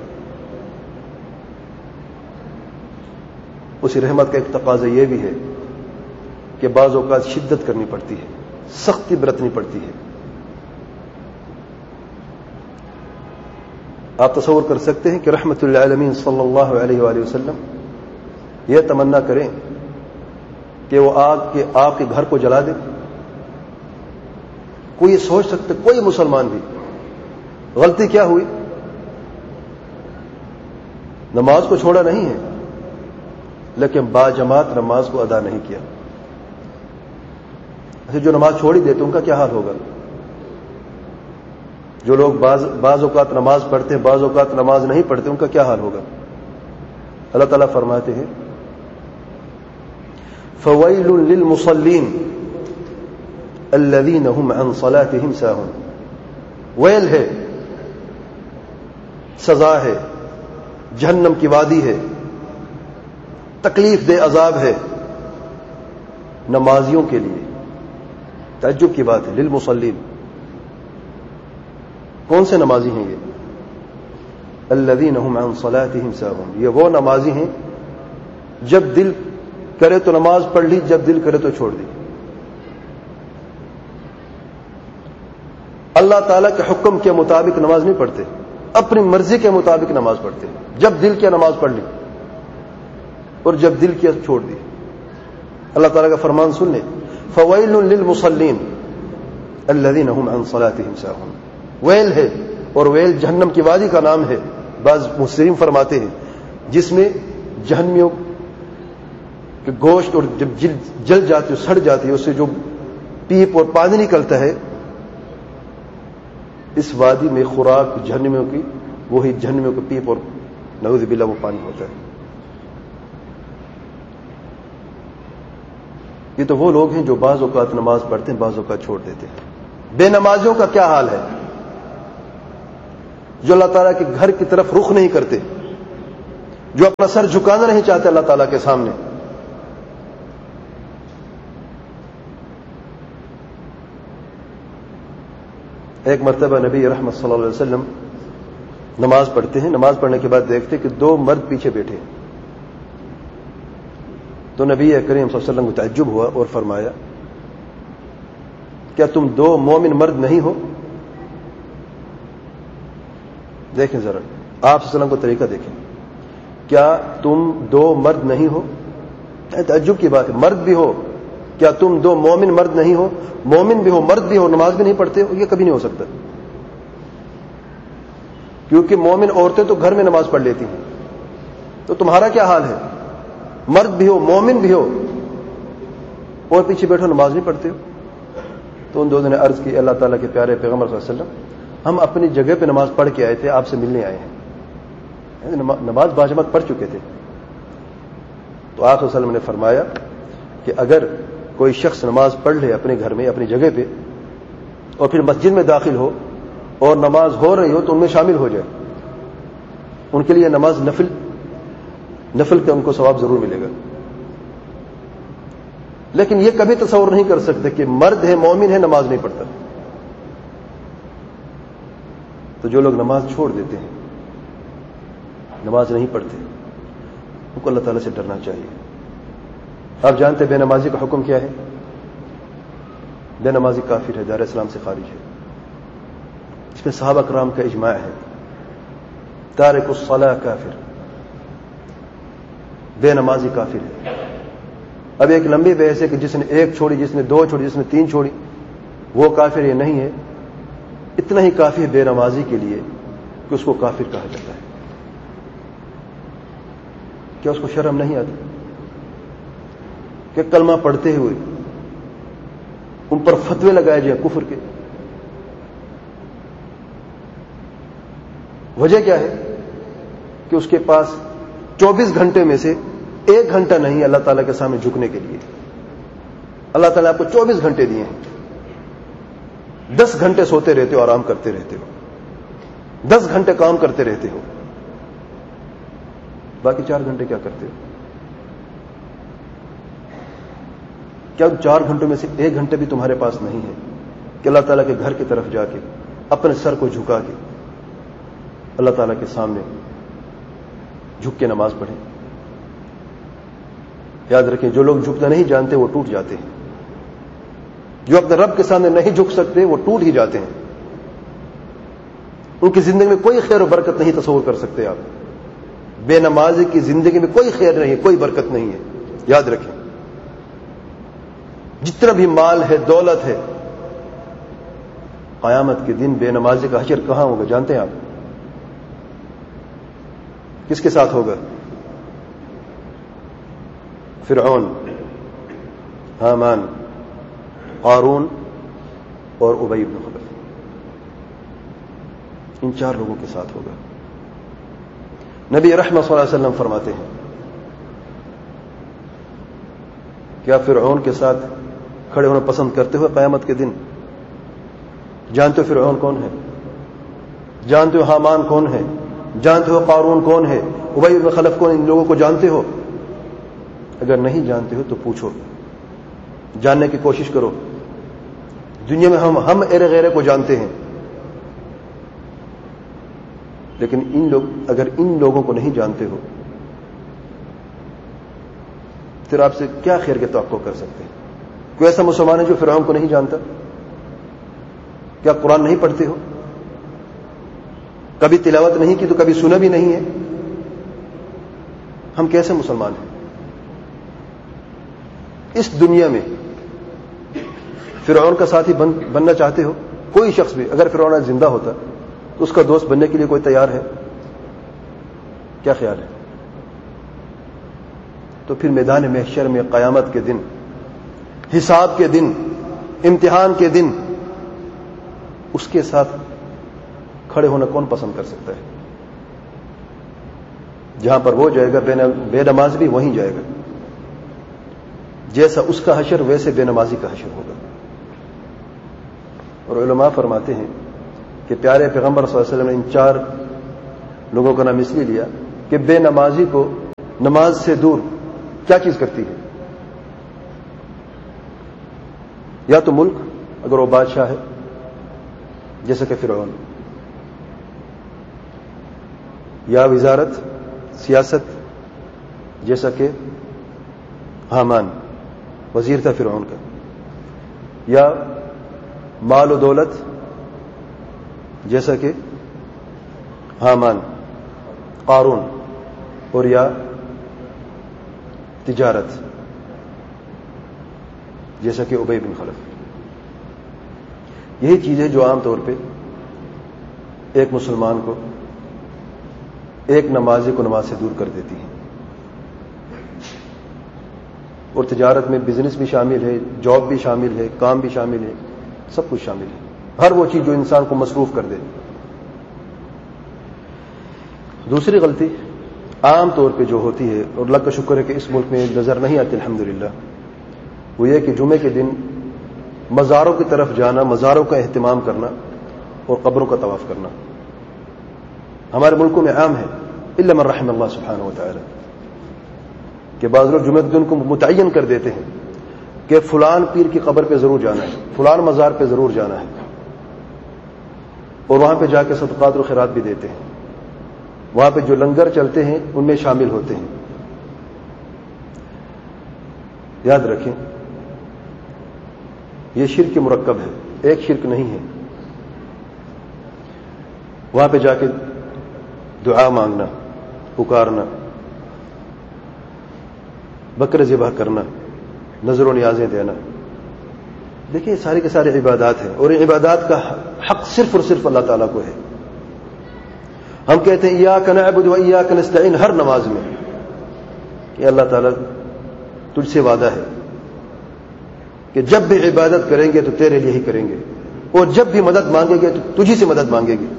اسی رحمت کا ایک تقاضا یہ بھی ہے کہ بعض اوقات شدت کرنی پڑتی ہے، سختی برتنی پڑتی ہے. آپ تصور کر سکتے ہیں کہ رحمت للعالمین صلی اللہ علیہ وآلہ وسلم یہ تمنا کریں کہ وہ آگ کے آپ کے گھر کو جلا دے. کوئی یہ سوچ سکتے، کوئی مسلمان بھی؟ غلطی کیا ہوئی؟ نماز کو چھوڑا نہیں ہے لیکن باجماعت نماز کو ادا نہیں کیا. ایسے جو نماز چھوڑ ہی دیتے ان کا کیا حال ہوگا؟ جو لوگ بعض بعض اوقات نماز پڑھتے ہیں بعض اوقات نماز نہیں پڑھتے ان کا کیا حال ہوگا؟ اللہ تعالیٰ فرماتے ہیں فویل للمصلین الذین هم عن صلاتهم ساہون. ویل ہے، سزا ہے، جہنم کی وادی ہے، تکلیف دہ عذاب ہے نمازیوں کے لیے. تعجب کی بات ہے، للمصلین. کون سے نمازی ہیں یہ؟ الذین هم عن صلاتهم ساہون. یہ وہ نمازی ہیں جب دل کرے تو نماز پڑھ لی، جب دل کرے تو چھوڑ دی. اللہ تعالیٰ کے حکم کے مطابق نماز نہیں پڑھتے، اپنی مرضی کے مطابق نماز پڑھتے. جب دل کیا نماز پڑھ لی اور جب دل کیا چھوڑ دی. اللہ تعالیٰ کا فرمان سن لیں فویل للمصلین الذین هم عن صلاتهم ساہون. ویل ہے، اور ویل جہنم کی وادی کا نام ہے. بعض مفسرین فرماتے ہیں جس میں جہنمیوں کہ گوشت اور جب جل جل جاتی ہے، سڑ جاتی ہے، اس سے جو پیپ اور پانی نکلتا ہے، اس وادی میں خوراک جہنمیوں کی وہی جہنمیوں کا پیپ اور نعوذ باللہ وہ پانی ہوتا ہے. یہ تو وہ لوگ ہیں جو بعض اوقات نماز پڑھتے ہیں بعض اوقات چھوڑ دیتے ہیں. بے نمازیوں کا کیا حال ہے جو اللہ تعالیٰ کے گھر کی طرف رخ نہیں کرتے، جو اپنا سر جھکانا نہیں چاہتے اللہ تعالیٰ کے سامنے. ایک مرتبہ نبی رحمت صلی اللہ علیہ وسلم نماز پڑھتے ہیں، نماز پڑھنے کے بعد دیکھتے کہ دو مرد پیچھے بیٹھے ہیں. تو نبی کریم صلی اللہ علیہ وسلم کو تعجب ہوا اور فرمایا کیا تم دو مومن مرد نہیں ہو؟ دیکھیں ذرا آپ صلی اللہ علیہ وسلم کو طریقہ دیکھیں. کیا تم دو مرد نہیں ہو؟ تعجب کی بات ہے، مرد بھی ہو، کیا تم دو مومن مرد نہیں ہو؟ مومن بھی ہو، مرد بھی ہو، نماز بھی نہیں پڑھتے ہو؟ یہ کبھی نہیں ہو سکتا، کیونکہ مومن عورتیں تو گھر میں نماز پڑھ لیتی ہیں. تو تمہارا کیا حال ہے؟ مرد بھی ہو، مومن بھی ہو، اور پیچھے بیٹھو نماز نہیں پڑھتے ہو. تو ان دونوں نے عرض کی اللہ تعالیٰ کے پیارے پیغمبر صلی اللہ علیہ وسلم، ہم اپنی جگہ پہ نماز پڑھ کے آئے تھے، آپ سے ملنے آئے ہیں. نماز باجماعت پڑھ چکے تھے. تو آپ صلی اللہ علیہ وسلم نے فرمایا کہ اگر کوئی شخص نماز پڑھ لے اپنے گھر میں اپنی جگہ پہ اور پھر مسجد میں داخل ہو اور نماز ہو رہی ہو تو ان میں شامل ہو جائے، ان کے لیے نماز نفل نفل کا ان کو ثواب ضرور ملے گا. لیکن یہ کبھی تصور نہیں کر سکتے کہ مرد ہے، مومن ہے، نماز نہیں پڑھتا. تو جو لوگ نماز چھوڑ دیتے ہیں، نماز نہیں پڑھتے، ان کو اللہ تعالیٰ سے ڈرنا چاہیے. آپ جانتے ہیں بے نمازی کا حکم کیا ہے؟ بے نمازی کافر ہے، دار اسلام سے خارج ہے. اس میں صحابہ کرام کا اجماع ہے. تارک الصلاۃ کافر، بے نمازی کافر ہے. اب ایک لمبی بحث ہے کہ جس نے ایک چھوڑی، جس نے دو چھوڑی، جس نے تین چھوڑی، وہ کافر یہ نہیں ہے. اتنا ہی کافی ہے بے نمازی کے لیے کہ اس کو کافر کہا جاتا ہے. کیا اس کو شرم نہیں آتی کہ کلمہ پڑھتے ہوئے ان پر فتوے لگائے جائیں کفر کے؟ وجہ کیا ہے کہ اس کے پاس چوبیس گھنٹے میں سے ایک گھنٹہ نہیں اللہ تعالیٰ کے سامنے جھکنے کے لیے. اللہ تعالیٰ آپ کو چوبیس گھنٹے دیے ہیں. دس گھنٹے سوتے رہتے ہو، آرام کرتے رہتے ہو، دس گھنٹے کام کرتے رہتے ہو، باقی چار گھنٹے کیا کرتے ہو؟ کیا چار گھنٹوں میں سے ایک گھنٹے بھی تمہارے پاس نہیں ہے کہ اللہ تعالیٰ کے گھر کی طرف جا کے اپنے سر کو جھکا کے اللہ تعالیٰ کے سامنے جھک کے نماز پڑھیں؟ یاد رکھیں، جو لوگ جھکنا نہیں جانتے وہ ٹوٹ جاتے ہیں. جو اپنے رب کے سامنے نہیں جھک سکتے وہ ٹوٹ ہی جاتے ہیں. ان کی زندگی میں کوئی خیر و برکت نہیں تصور کر سکتے آپ. بے نمازی کی زندگی میں کوئی خیر نہیں ہے، کوئی برکت نہیں ہے. یاد رکھیں، جتنا بھی مال ہے، دولت ہے، قیامت کے دن بے نمازی کا حشر کہاں ہوگا جانتے ہیں آپ؟ کس کے ساتھ ہوگا؟ فرعون، حامان، قارون اور ابی بن خلف. ان چار لوگوں کے ساتھ ہوگا. نبی رحمت صلی اللہ علیہ وسلم فرماتے ہیں کیا فرعون کے ساتھ کھڑے ہونا پسند کرتے ہو قیامت کے دن؟ جانتے ہو فرعون کون ہے؟ جانتے ہو حامان کون ہے؟ جانتے ہو قارون کون ہے؟ ابی بن خلف کون؟ ان لوگوں کو جانتے ہو؟ اگر نہیں جانتے ہو تو پوچھو، جاننے کی کوشش کرو. دنیا میں ہم ہم ایرے غیرے کو جانتے ہیں، لیکن ان لوگ اگر ان لوگوں کو نہیں جانتے ہو پھر آپ سے کیا خیر کی توقع کر سکتے ہیں؟ کوئی ایسا مسلمان ہے جو فرعون کو نہیں جانتا؟ کیا قرآن نہیں پڑھتے ہو؟ کبھی تلاوت نہیں کی تو کبھی سنا بھی نہیں ہے؟ ہم کیسے مسلمان ہیں؟ اس دنیا میں فرعون کا ساتھی بن, بننا چاہتے ہو؟ کوئی شخص بھی اگر فرعون زندہ ہوتا تو اس کا دوست بننے کے لیے کوئی تیار ہے؟ کیا خیال ہے؟ تو پھر میدان محشر میں قیامت کے دن، حساب کے دن، امتحان کے دن اس کے ساتھ کھڑے ہونا کون پسند کر سکتا ہے؟ جہاں پر وہ جائے گا بے نماز بھی وہیں جائے گا. جیسا اس کا حشر ویسے بے نمازی کا حشر ہوگا. اور علماء فرماتے ہیں کہ پیارے پیغمبر صلی اللہ علیہ وسلم نے ان چار لوگوں کا نام اس لیے لیا کہ بے نمازی کو نماز سے دور کیا چیز کرتی ہے؟ یا تو ملک اگر وہ بادشاہ ہے جیسا کہ فرعون، یا وزارت سیاست جیسا کہ حامان وزیر تھا فرعون کا، یا مال و دولت جیسا کہ حامان قارون، اور یا تجارت جیسا کہ ابی بن خلف۔ یہی چیزیں جو عام طور پہ ایک مسلمان کو، ایک نمازی کو نماز سے دور کر دیتی ہیں۔ اور تجارت میں بزنس بھی شامل ہے، جاب بھی شامل ہے، کام بھی شامل ہے، سب کچھ شامل ہے، ہر وہ چیز جو انسان کو مصروف کر دے۔ دوسری غلطی عام طور پہ جو ہوتی ہے، اور اللہ کا شکر ہے کہ اس ملک میں نظر نہیں آتی الحمدللہ، وہ یہ کہ جمعے کے دن مزاروں کی طرف جانا، مزاروں کا اہتمام کرنا اور قبروں کا طواف کرنا ہمارے ملکوں میں عام ہے، الا من رحم اللہ سبحانہ وتعالی، کہ بعض لوگ جمعے کے دن کو متعین کر دیتے ہیں کہ فلان پیر کی قبر پہ ضرور جانا ہے، فلان مزار پہ ضرور جانا ہے، اور وہاں پہ جا کے صدقات و خیرات بھی دیتے ہیں، وہاں پہ جو لنگر چلتے ہیں ان میں شامل ہوتے ہیں۔ یاد رکھیں یہ شرک مرکب ہے، ایک شرک نہیں ہے۔ وہاں پہ جا کے دعا مانگنا، پکارنا، بکرے ذبح کرنا، نظر و نیازیں دینا، دیکھیں سارے کے سارے عبادات ہیں، اور ان عبادات کا حق صرف اور صرف اللہ تعالیٰ کو ہے۔ ہم کہتے ہیں ایاک نعبد و ایاک نستعین ہر نماز میں، کہ اللہ تعالیٰ تجھ سے وعدہ ہے کہ جب بھی عبادت کریں گے تو تیرے لیے ہی کریں گے، اور جب بھی مدد مانگیں گے تو تجھی سے مدد مانگیں گے۔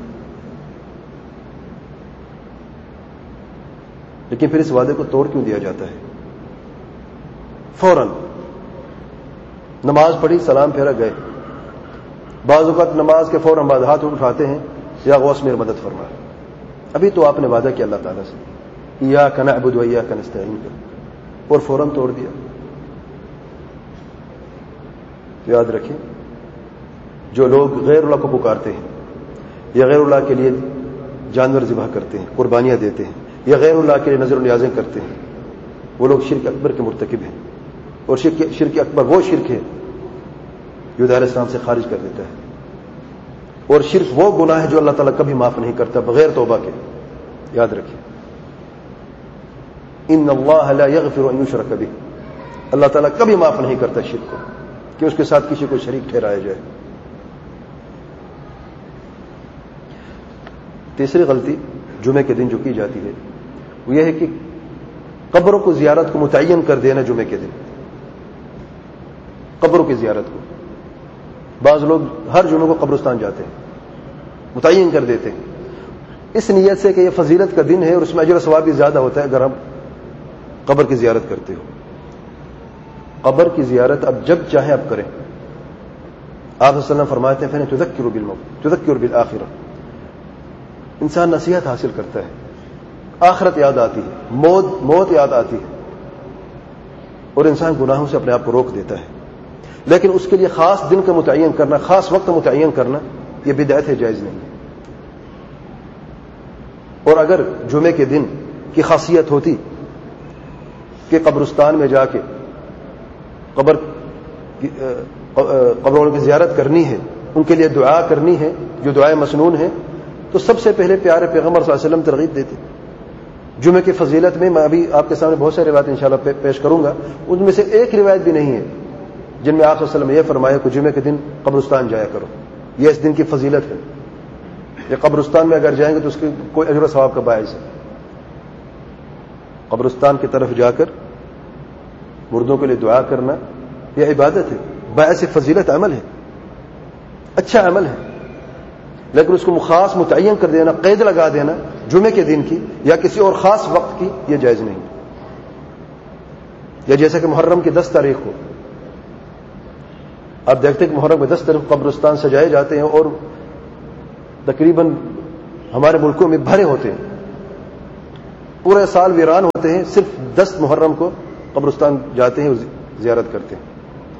لیکن پھر اس وعدے کو توڑ کیوں دیا جاتا ہے؟ فوراً نماز پڑھی، سلام پھیرا، گئے۔ بعض اوقات نماز کے فوراً بعد ہاتھ اٹھاتے ہیں، یا غوث میری مدد فرما، ابھی تو آپ نے وعدہ کیا اللہ تعالیٰ سے ایاک نعبد و ایاک نستعین کا، اور فوراً توڑ دیا۔ یاد رکھیں جو لوگ غیر اللہ کو پکارتے ہیں، یا غیر اللہ کے لیے جانور ذبح کرتے ہیں، قربانیاں دیتے ہیں، یا غیر اللہ کے لیے نظر و نیازیں کرتے ہیں، وہ لوگ شرک اکبر کے مرتکب ہیں، اور شرک شرک اکبر وہ شرک ہے جو دائرہ اسلام سے خارج کر دیتا ہے، اور شرک وہ گناہ ہے جو اللہ تعالیٰ کبھی معاف نہیں کرتا بغیر توبہ کے۔ یاد رکھیں ان اللہ لا یغفر ان یشرک بہ، اللہ تعالیٰ کبھی معاف نہیں کرتا شرک کو، کہ اس کے ساتھ کسی کو شریک ٹھہرایا جائے۔ تیسری غلطی جمعے کے دن جو کی جاتی ہے وہ یہ ہے کہ قبروں کو زیارت کو متعین کر دینا جمعے کے دن، قبروں کی زیارت کو۔ بعض لوگ ہر جمعے کو قبرستان جاتے ہیں، متعین کر دیتے ہیں اس نیت سے کہ یہ فضیلت کا دن ہے اور اس میں اجر و ثواب بھی زیادہ ہوتا ہے اگر ہم قبر کی زیارت کرتے ہو۔ قبر کی زیارت اب جب چاہیں اب کریں۔ آپ صلی اللہ علیہ وسلم فرماتے ہیں فَإِنَّ تُذَكِّرُ بِالْمَوْتِ تُذَكِّرُ بِالْآخِرَةِ، انسان نصیحت حاصل کرتا ہے، آخرت یاد آتی ہے، موت موت یاد آتی ہے، اور انسان گناہوں سے اپنے آپ کو روک دیتا ہے۔ لیکن اس کے لیے خاص دن کا متعین کرنا، خاص وقت متعین کرنا، یہ بدعت ہے، جائز نہیں ہے۔ اور اگر جمعے کے دن کی خاصیت ہوتی کہ قبرستان میں جا کے قبر قبروں کی زیارت کرنی ہے، ان کے لیے دعا کرنی ہے جو دعائیں مسنون ہیں، تو سب سے پہلے پیارے پیغمبر صلی اللہ علیہ وسلم ترغیب دیتے۔ جمعے کی فضیلت میں میں ابھی آپ کے سامنے بہت ساری روایت انشاءاللہ پیش کروں گا، ان میں سے ایک روایت بھی نہیں ہے جن میں آپ صلی اللہ علیہ وسلم نے یہ فرمایا کہ جمعے کے دن قبرستان جایا کرو، یہ اس دن کی فضیلت ہے، یہ قبرستان میں اگر جائیں گے تو اس کی کوئی اجر و ثواب کا باعث ہے۔ قبرستان کی طرف جا کر مردوں کے لیے دعا کرنا یہ عبادت ہے، باعث فضیلت عمل ہے، اچھا عمل ہے، لیکن اس کو خاص متعین کر دینا، قید لگا دینا جمعے کے دن کی یا کسی اور خاص وقت کی، یہ جائز نہیں۔ یا جیسا کہ محرم کی دس تاریخ کو آپ دیکھتے ہیں کہ محرم میں دس طرف قبرستان سجائے جاتے ہیں اور تقریباً ہمارے ملکوں میں بھرے ہوتے ہیں، پورے سال ویران ہوتے ہیں، صرف دس محرم کو قبرستان جاتے ہیں، زیارت کرتے ہیں۔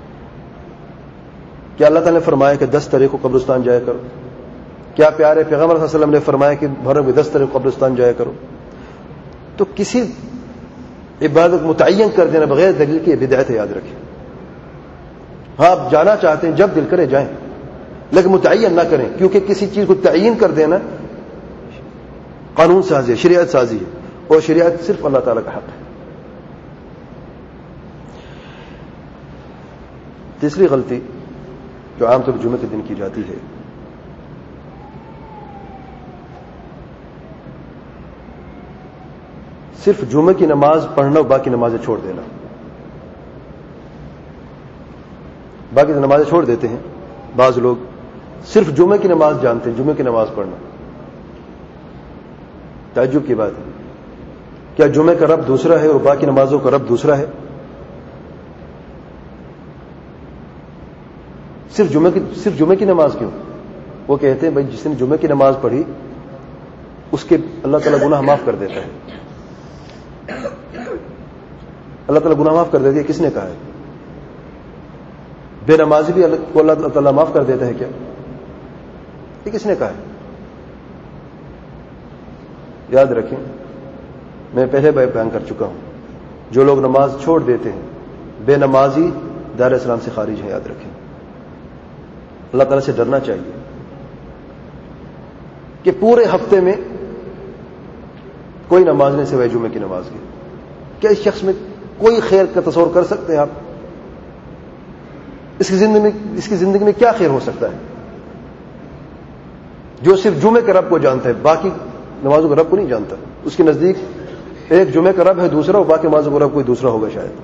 کیا اللہ تعالیٰ نے فرمایا کہ دس تاریخ کو قبرستان جایا کرو؟ کیا پیارے پیغمبر صلی اللہ علیہ وسلم نے فرمایا کہ محرم میں دس تاریخ کو قبرستان جایا کرو؟ تو کسی عبادت متعین کر دینا بغیر دلیل کی بدعت ہے، یاد رکھیں۔ ہاں آپ جانا چاہتے ہیں، جب دل کرے جائیں، لیکن متعین نہ کریں، کیونکہ کسی چیز کو تعین کر دینا قانون سازی ہے، شریعت سازی ہے، اور شریعت صرف اللہ تعالیٰ کا حق ہے۔ تیسری غلطی جو عام طور پر جمعے کے دن کی جاتی ہے، صرف جمعے کی نماز پڑھنا اور باقی نمازیں چھوڑ دینا۔ باقی نمازیں چھوڑ دیتے ہیں بعض لوگ، صرف جمعے کی نماز جانتے ہیں، جمعے کی نماز پڑھنا۔ تعجب کی بات ہے، کیا جمعے کا رب دوسرا ہے اور باقی نمازوں کا رب دوسرا ہے؟ صرف جمعے کی صرف جمعے کی نماز کیوں؟ وہ کہتے ہیں بھائی جس نے جمعے کی نماز پڑھی اس کے اللہ تعالیٰ گناہ معاف کر دیتا ہے۔ اللہ تعالیٰ گناہ معاف کر دیتی ہے، کس نے کہا ہے؟ بے نمازی بھی اللہ کو اللہ تعالیٰ معاف کر دیتا ہے کیا؟ یہ کس نے کہا ہے؟ یاد رکھیں، میں پہلے بیان کر چکا ہوں، جو لوگ نماز چھوڑ دیتے ہیں بے نمازی دار اسلام سے خارج ہے، یاد رکھیں۔ اللہ تعالیٰ سے ڈرنا چاہیے کہ پورے ہفتے میں کوئی نماز نہیں سوائے جمعے کی نماز کی۔ کیا اس شخص میں کوئی خیر کا تصور کر سکتے ہیں آپ؟ اس کی زندگی میں اس کی زندگی میں کیا خیر ہو سکتا ہے جو صرف جمعے کے رب کو جانتا ہے، باقی نمازوں کے رب کو نہیں جانتا؟ اس کے نزدیک ایک جمعے کا رب ہے دوسرا، اور باقی نمازوں کا رب کوئی دوسرا ہوگا شاید۔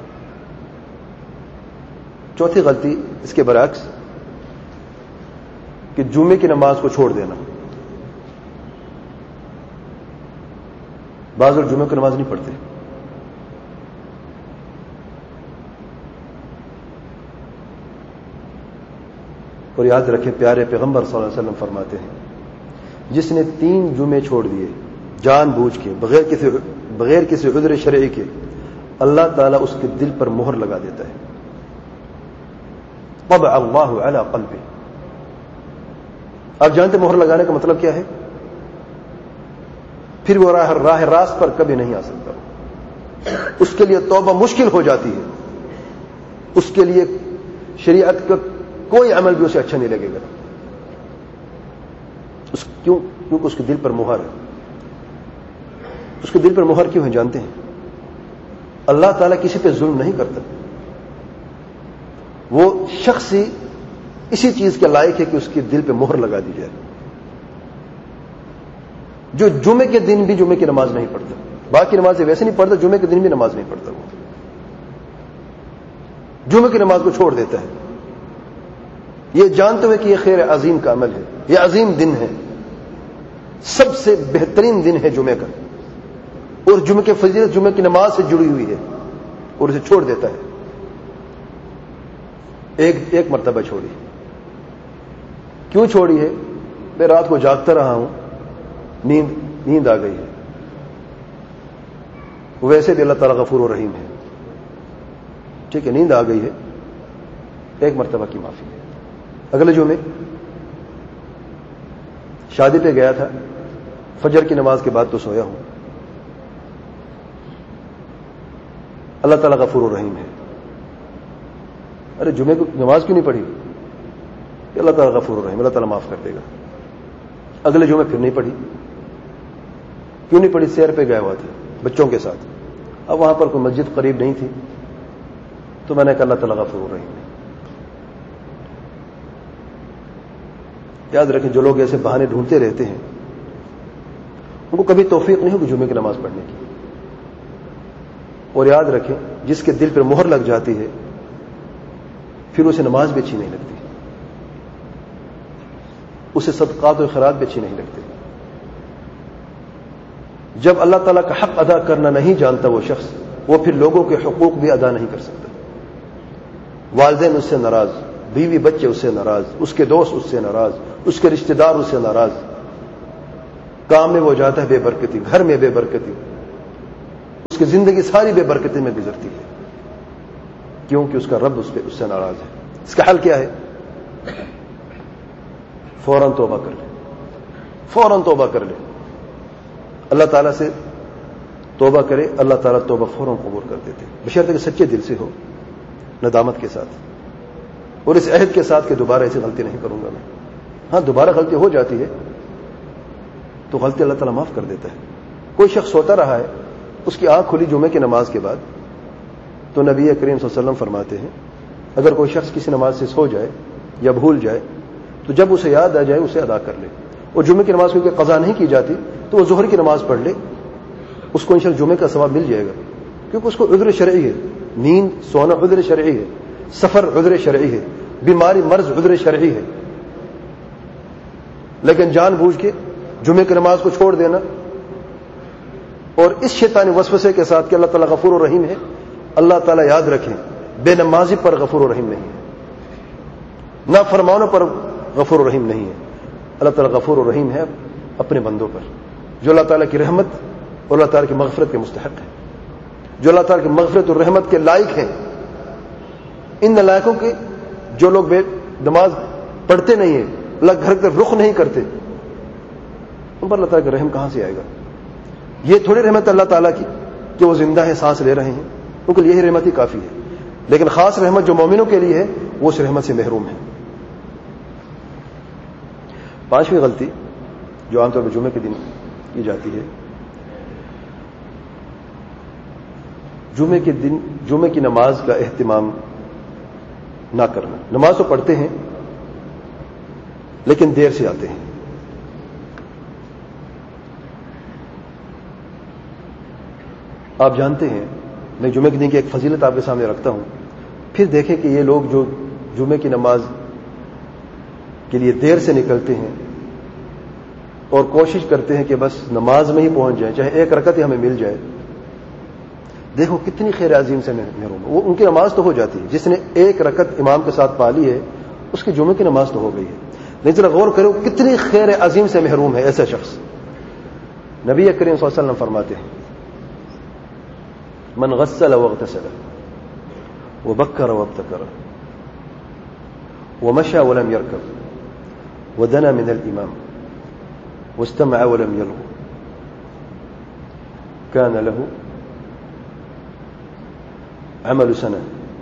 چوتھی غلطی اس کے برعکس کہ جمعے کی نماز کو چھوڑ دینا۔ بعض لوگ جمعے کی نماز نہیں پڑھتے، اور یاد رکھیں پیارے پیغمبر صلی اللہ علیہ وسلم فرماتے ہیں جس نے تین جمعے چھوڑ دیے جان بوجھ کے، بغیر کسی بغیر کسی عذر شرعی کے، اللہ تعالیٰ اس کے دل پر مہر لگا دیتا ہے۔ طبع اللہ علی قلبہ۔ آپ جانتے مہر لگانے کا مطلب کیا ہے؟ پھر وہ راہ راہ راست پر کبھی نہیں آ سکتا، اس کے لیے توبہ مشکل ہو جاتی ہے، اس کے لیے شریعت کا کوئی عمل بھی اسے اچھا نہیں لگے گا۔ اس کیوں؟ کیونکہ اس کے دل پر مہر ہے۔ اس کے دل پر مہر کیوں ہے جانتے ہیں؟ اللہ تعالیٰ کسی پہ ظلم نہیں کرتا، وہ شخص ہی اسی چیز کے لائق ہے کہ اس کے دل پہ مہر لگا دی جائے۔ جو جمعے کے دن بھی جمعے کی نماز نہیں پڑھتا، باقی نمازیں ویسے نہیں پڑھتا، جمعے کے دن بھی نماز نہیں پڑھتا، وہ جمعے کی نماز کو چھوڑ دیتا ہے، یہ جانتے ہوئے کہ یہ خیر عظیم کا عمل ہے، یہ عظیم دن ہے، سب سے بہترین دن ہے جمعے کا، اور جمعے کے فضیلت جمعے کی نماز سے جڑی ہوئی ہے، اور اسے چھوڑ دیتا ہے۔ ایک ایک مرتبہ چھوڑی، کیوں چھوڑی ہے؟ میں رات کو جاگتا رہا ہوں، نیند نیند آ گئی ہے، ویسے بھی اللہ تعالیٰ غفور و رحیم ہے، ٹھیک ہے، نیند آ گئی ہے، ایک مرتبہ کی معافی ہے۔ اگلے جمعے شادی پہ گیا تھا، فجر کی نماز کے بعد تو سویا ہوں، اللہ تعالیٰ غفور و رحیم ہے، ارے جمعے کو نماز کیوں نہیں پڑھی؟ کہ اللہ تعالیٰ غفور و رحیم، اللہ تعالیٰ معاف کر دے گا۔ اگلے جمعے پھر نہیں پڑھی، کیوں نہیں پڑھی؟ سیر پہ گیا ہوا تھا بچوں کے ساتھ، اب وہاں پر کوئی مسجد قریب نہیں تھی، تو میں نے کہا اللہ تعالیٰ غفور و رحیم ہے۔ یاد رکھیں جو لوگ ایسے بہانے ڈھونڈتے رہتے ہیں ان کو کبھی توفیق نہیں ہوگی جمعے کی نماز پڑھنے کی، اور یاد رکھیں جس کے دل پر مہر لگ جاتی ہے پھر اسے نماز بھی اچھی نہیں لگتی، اسے صدقات و خیرات بھی اچھی نہیں لگتے۔ جب اللہ تعالیٰ کا حق ادا کرنا نہیں جانتا وہ شخص، وہ پھر لوگوں کے حقوق بھی ادا نہیں کر سکتا۔ والدین اس سے ناراض، بیوی بچے اس سے ناراض، اس کے دوست اس سے ناراض، اس کے رشتہ دار اس سے ناراض، کام میں وہ جاتا ہے بے برکتی، گھر میں بے برکتی، اس کی زندگی ساری بے برکتی میں گزرتی ہے، کیونکہ اس کا رب اس پہ اس سے ناراض ہے۔ اس کا حل کیا ہے؟ فوراً توبہ کر لے، فوراً توبہ کر لے، اللہ تعالیٰ سے توبہ کرے، اللہ تعالیٰ توبہ فوراً قبول کر دیتے، بشرطے کہ سچے دل سے ہو، ندامت کے ساتھ، اور اس عہد کے ساتھ کہ دوبارہ ایسی غلطی نہیں کروں گا میں۔ ہاں دوبارہ غلطی ہو جاتی ہے تو غلطی اللہ تعالیٰ معاف کر دیتا ہے۔ کوئی شخص سوتا رہا ہے، اس کی آنکھ کھلی جمعے کی نماز کے بعد، تو نبی کریم صلی اللہ علیہ وسلم فرماتے ہیں اگر کوئی شخص کسی نماز سے سو جائے یا بھول جائے تو جب اسے یاد آ جائے اسے ادا کر لے، اور جمعے کی نماز کیونکہ قضا نہیں کی جاتی تو وہ ظہر کی نماز پڑھ لے، اس کو انشاءاللہ جمعے کا ثواب مل جائے گا، کیونکہ اس کو عذر شرعی ہے، نیند سونا عذر شرعی ہے، سفر عذر شرعی ہے، بیماری مرض عذر شرعی ہے۔ لیکن جان بوجھ کے جمعے کی نماز کو چھوڑ دینا اور اس شیطانی وسوسے کے ساتھ کہ اللہ تعالیٰ غفور و رحیم ہے، اللہ تعالیٰ یاد رکھیں بے نمازی پر غفور و رحیم نہیں ہے، نافرمانوں پر غفور و رحیم نہیں ہے، اللہ تعالیٰ غفور و رحیم ہے اپنے بندوں پر، جو اللہ تعالیٰ کی رحمت اور اللہ تعالیٰ کی مغفرت کے مستحق ہیں، جو اللہ تعالیٰ کی مغفرت اور رحمت کے لائق ہیں۔ ان نالائقوں کے جو لوگ بے نماز پڑھتے نہیں ہیں، اللہ گھر کی طرف رخ نہیں کرتے، ان پر اللہ تعالیٰ کا رحم کہاں سے آئے گا؟ یہ تھوڑی رحمت اللہ تعالیٰ کی کہ وہ زندہ ہیں، سانس لے رہے ہیں، ان کے لیے یہی رحمت ہی کافی ہے، لیکن خاص رحمت جو مومنوں کے لیے ہے وہ اس رحمت سے محروم ہے۔ پانچویں غلطی جو عام طور پر جمعے کے دن کی جاتی ہے، جمعے کے دن جمعے کی نماز کا اہتمام نہ کرنا۔ نماز تو پڑھتے ہیں لیکن دیر سے آتے ہیں۔ آپ جانتے ہیں، میں جمعے کے دن کی ایک فضیلت آپ کے سامنے رکھتا ہوں، پھر دیکھیں کہ یہ لوگ جو جمعے کی نماز کے لیے دیر سے نکلتے ہیں اور کوشش کرتے ہیں کہ بس نماز میں ہی پہنچ جائیں، چاہے ایک رکعت ہی ہمیں مل جائے، دیکھو کتنی خیر عظیم سے محروم ہے۔ وہ ان کی نماز تو ہو جاتی ہے، جس نے ایک رکعت امام کے ساتھ پا لی ہے اس کی جمعے کی نماز تو ہو گئی ہے، لیکن ذرا غور کرو کتنی خیر عظیم سے محروم ہے ایسا شخص۔ نبی کریم صلی اللہ علیہ وسلم فرماتے ہیں من غسل واغتسل وبكر وابتكر ومشى ولم يركب ودنا من الإمام واستمع ولم يلغ كان له عمل سنة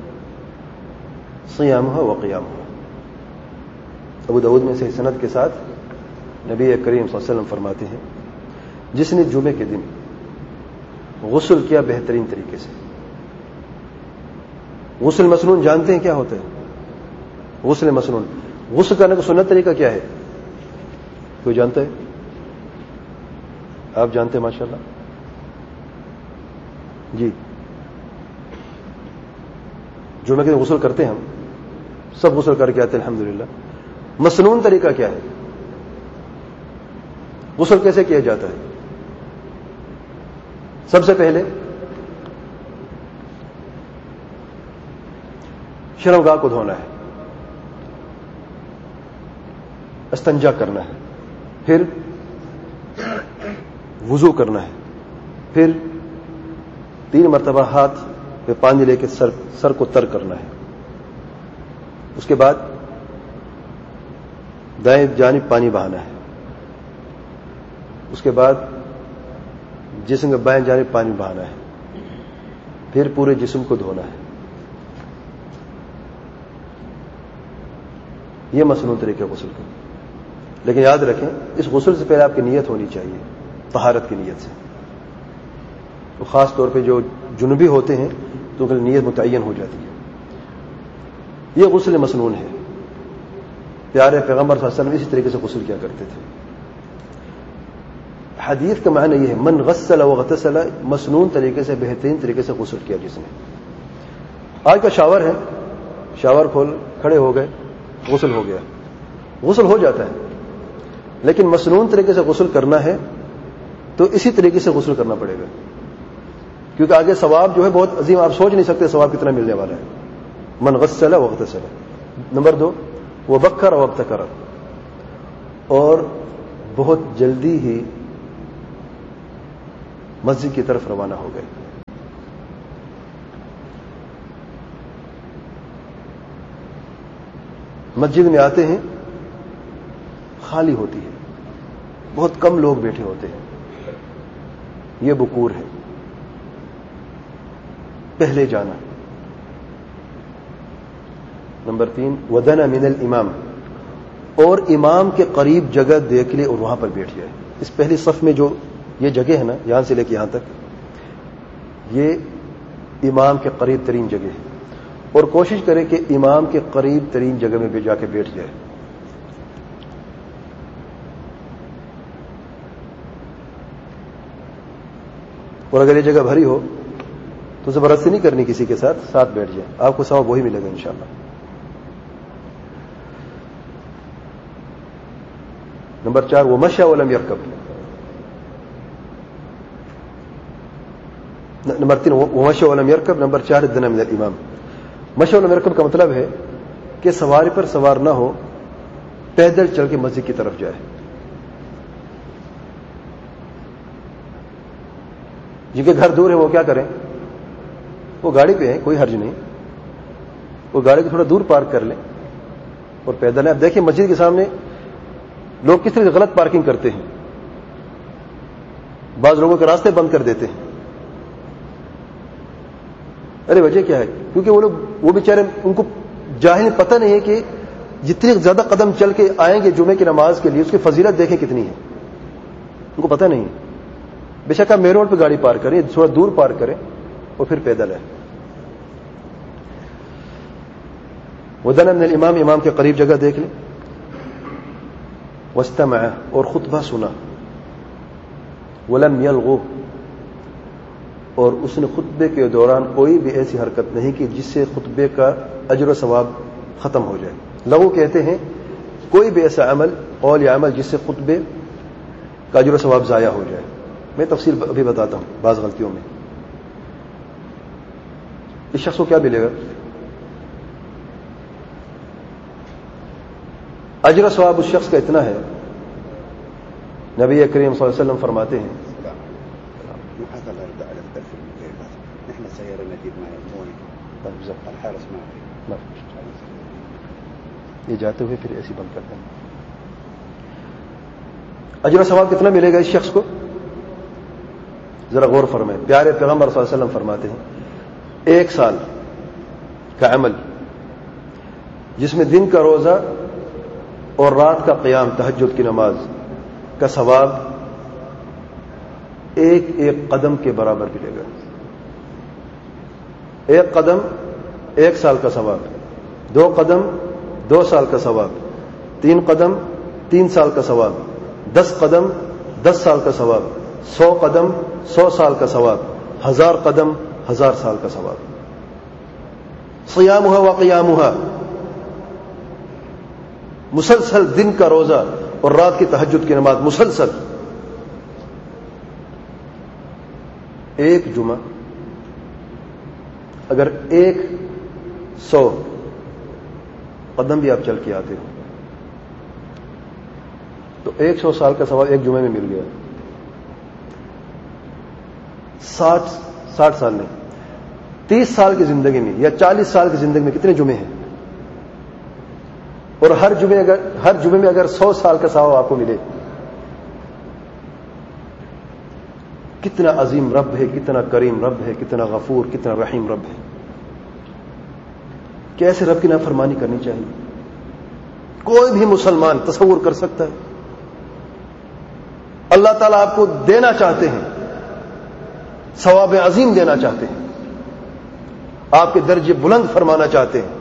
صيامها وقيامها۔ ابو داود میں سے سند کے ساتھ نبی کریم صلی اللہ علیہ وسلم فرماتے ہیں جس نے جمعے کے دن غسل کیا بہترین طریقے سے۔ غسل مسنون جانتے ہیں کیا ہوتا ہے؟ غسل مسنون، غسل کرنے کا سنت طریقہ کیا ہے؟ کوئی جانتا ہے؟ آپ جانتے ہیں ماشاءاللہ؟ جی، جمعے کے دن غسل کرتے ہیں ہم سب، غسل کر کے آتے ہیں الحمدللہ۔ مسنون طریقہ کیا ہے؟ غسل کیسے کیا جاتا ہے؟ سب سے پہلے شرمگاہ کو دھونا ہے، استنجا کرنا ہے، پھر وضو کرنا ہے، پھر تین مرتبہ ہاتھ پہ پانی لے کے سر سر کو تر کرنا ہے، اس کے بعد دائیں جانب پانی بہانا ہے، اس کے بعد جسم کے بائیں جانب پانی بہانا ہے، پھر پورے جسم کو دھونا ہے۔ یہ مسنون طریقہ غسل کا، لیکن یاد رکھیں اس غسل سے پہلے آپ کی نیت ہونی چاہیے، طہارت کی نیت سے۔ تو خاص طور پہ جو جنوبی ہوتے ہیں تو ان کی نیت متعین ہو جاتی ہے۔ یہ غسل مسنون ہے، پیارے پیغمبر صلی اللہ علیہ وسلم اسی طریقے سے غسل کیا کرتے تھے۔ حدیث کا معنی یہ ہے من غسل واغتسل، مسنون طریقے سے بہترین طریقے سے غسل کیا جس نے۔ آج کا شاور ہے، شاور کھول کھڑے ہو گئے، غسل ہو گیا، غسل ہو جاتا ہے، لیکن مسنون طریقے سے غسل کرنا ہے تو اسی طریقے سے غسل کرنا پڑے گا، کیونکہ آگے ثواب جو ہے بہت عظیم، آپ سوچ نہیں سکتے ثواب کتنا ملنے والا ہے۔ من غسل واغتسل، نمبر دو وہ بکر و ابتکر، اور بہت جلدی ہی مسجد کی طرف روانہ ہو گئے. مسجد میں آتے ہیں خالی ہوتی ہے، بہت کم لوگ بیٹھے ہوتے ہیں. یہ بکور ہے، پہلے جانا. نمبر تین ودنا من الامام، اور امام کے قریب جگہ دیکھ لے اور وہاں پر بیٹھ جائے. اس پہلی صف میں جو یہ جگہ ہے نا، یہاں سے لے کے یہاں تک، یہ امام کے قریب ترین جگہ ہے، اور کوشش کرے کہ امام کے قریب ترین جگہ میں جا کے بیٹھ جائے. اور اگر یہ جگہ بھری ہو تو زبردستی نہیں کرنی کسی کے ساتھ، ساتھ بیٹھ جائے، آپ کو ثواب وہی ملے گا انشاءاللہ. نمبر چار وہ مشى ولم يركب. نمبر تین وہ مشى ولم يركب. نمبر چار الدنا من الامام. مشى ولم يركب کا مطلب ہے کہ سواری پر سوار نہ ہو، پیدل چل کے مسجد کی طرف جائے. جن کے گھر دور ہے وہ کیا کریں؟ وہ گاڑی پہ ہیں، کوئی حرج نہیں، وہ گاڑی کو تھوڑا دور پارک کر لیں اور پیدل ہے. اب دیکھیں مسجد کے سامنے لوگ کس طرح سے غلط پارکنگ کرتے ہیں. بعض لوگوں کے راستے بند کر دیتے ہیں. ارے وجہ کیا ہے؟ کیونکہ وہ لوگ وہ بیچارے ان کو جاہل پتہ نہیں ہے کہ جتنی زیادہ قدم چل کے آئیں گے جمعے کی نماز کے لیے اس کی فضیلت دیکھیں کتنی ہے. ان کو پتہ نہیں ہے. بے شک آپ مین روڈ پہ گاڑی پارک کریں، تھوڑا دور پارک کریں اور پھر پیدل ہے. ودنا من الامام، امام کے قریب جگہ دیکھ لیں. واستمع، اور خطبہ سنا. ولم یلغو، اور اس نے خطبے کے دوران کوئی بھی ایسی حرکت نہیں کی جس سے خطبے کا اجر و ثواب ختم ہو جائے. لغو کہتے ہیں کوئی بھی ایسا عمل، قول یا عمل جس سے خطبے کا اجر و ثواب ضائع ہو جائے. میں تفصیل ابھی بتاتا ہوں بعض غلطیوں میں. اس شخص کو کیا ملے گا؟ اجر و ثواب اس شخص کا اتنا ہے، نبی کریم صلی اللہ علیہ وسلم فرماتے ہیں یہ جاتے ہوئے پھر ایسی بند کرتے ہیں. اجر و ثواب کتنا ملے گا اس شخص کو؟ ذرا غور فرمائیں. پیارے پیغمبر صلی اللہ علیہ وسلم فرماتے ہیں ایک سال کا عمل جس میں دن کا روزہ اور رات کا قیام، تہجد کی نماز کا ثواب ایک ایک قدم کے برابر ملے گا. ایک قدم ایک سال کا ثواب، دو قدم دو سال کا ثواب، تین قدم تین سال کا ثواب، دس قدم دس سال کا ثواب، سو قدم سو سال کا ثواب، ہزار قدم ہزار سال کا ثواب. صیامها و قیامها، مسلسل دن کا روزہ اور رات کی تہجد کی نماز مسلسل. ایک جمعہ اگر ایک سو قدم بھی آپ چل کے آتے ہو تو ایک سو سال کا ثواب ایک جمعے میں مل گیا. ساٹھ ساٹھ سال میں تیس سال کی زندگی میں یا چالیس سال کی زندگی میں کتنے جمعے ہیں؟ اور ہر جمعے اگر ہر جمعے میں اگر سو سال کا ثواب آپ کو ملے، کتنا عظیم رب ہے، کتنا کریم رب ہے، کتنا غفور، کتنا رحیم رب ہے. کیسے رب کی نافرمانی کرنی چاہیے؟ کوئی بھی مسلمان تصور کر سکتا ہے. اللہ تعالیٰ آپ کو دینا چاہتے ہیں، ثواب عظیم دینا چاہتے ہیں، آپ کے درجے بلند فرمانا چاہتے ہیں،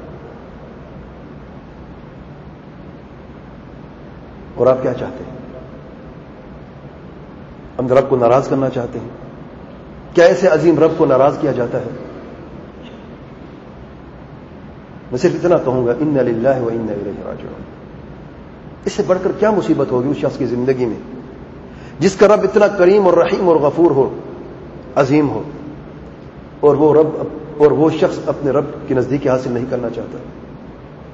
اور آپ کیا چاہتے ہیں؟ ہم رب کو ناراض کرنا چاہتے ہیں. کیا ایسے عظیم رب کو ناراض کیا جاتا ہے؟ میں صرف اتنا کہوں گا انا للہ و انا الیہ راجعون. اس سے بڑھ کر کیا مصیبت ہوگی اس شخص کی زندگی میں جس کا رب اتنا کریم اور رحیم اور غفور ہو، عظیم ہو، اور وہ رب اور وہ شخص اپنے رب کی نزدیکی حاصل نہیں کرنا چاہتا.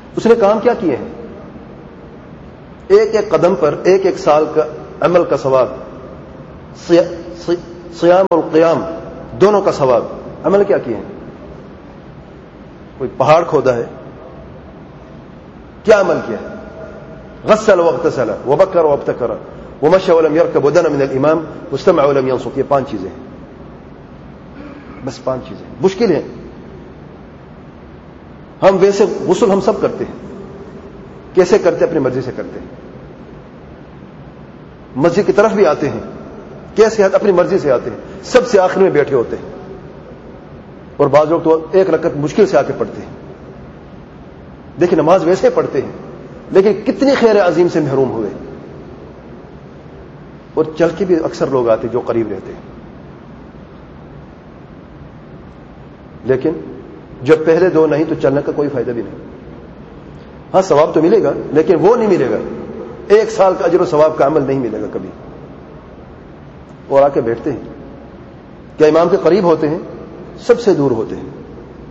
اس نے کام کیا کیے ہیں؟ ایک ایک قدم پر ایک ایک سال کا عمل کا ثواب، صیام اور قیام دونوں کا ثواب، عمل کیا کیے ہیں؟ کوئی پہاڑ کھودا ہے، کیا عمل کیا ہے؟ غسل واغتسل وبکر وابتکر ومشى ولم يركب ودنا من الامام واستمع ولم ينصت، یہ پانچ چیزیں ہیں، بس پانچ چیزیں مشکل ہیں. ہم ویسے غسل ہم سب کرتے ہیں، کیسے کرتے ہیں؟ اپنی مرضی سے کرتے ہیں. مسجد کی طرف بھی آتے ہیں، کیسے آتے؟ اپنی مرضی سے آتے ہیں. سب سے آخر میں بیٹھے ہوتے ہیں، اور بعض لوگ تو ایک رکعت مشکل سے آ کے پڑھتے ہیں. دیکھیں نماز ویسے پڑھتے ہیں، لیکن کتنی خیر عظیم سے محروم ہوئے. اور چل کے بھی اکثر لوگ آتے جو قریب رہتے ہیں، لیکن جب پہلے دو نہیں تو چلنے کا کوئی فائدہ بھی نہیں. ہاں ثواب تو ملے گا، لیکن وہ نہیں ملے گا، ایک سال کا اجر و ثواب کا عمل نہیں ملے گا کبھی. اور آ کے بیٹھتے ہیں، کیا امام کے قریب ہوتے ہیں؟ سب سے دور ہوتے ہیں.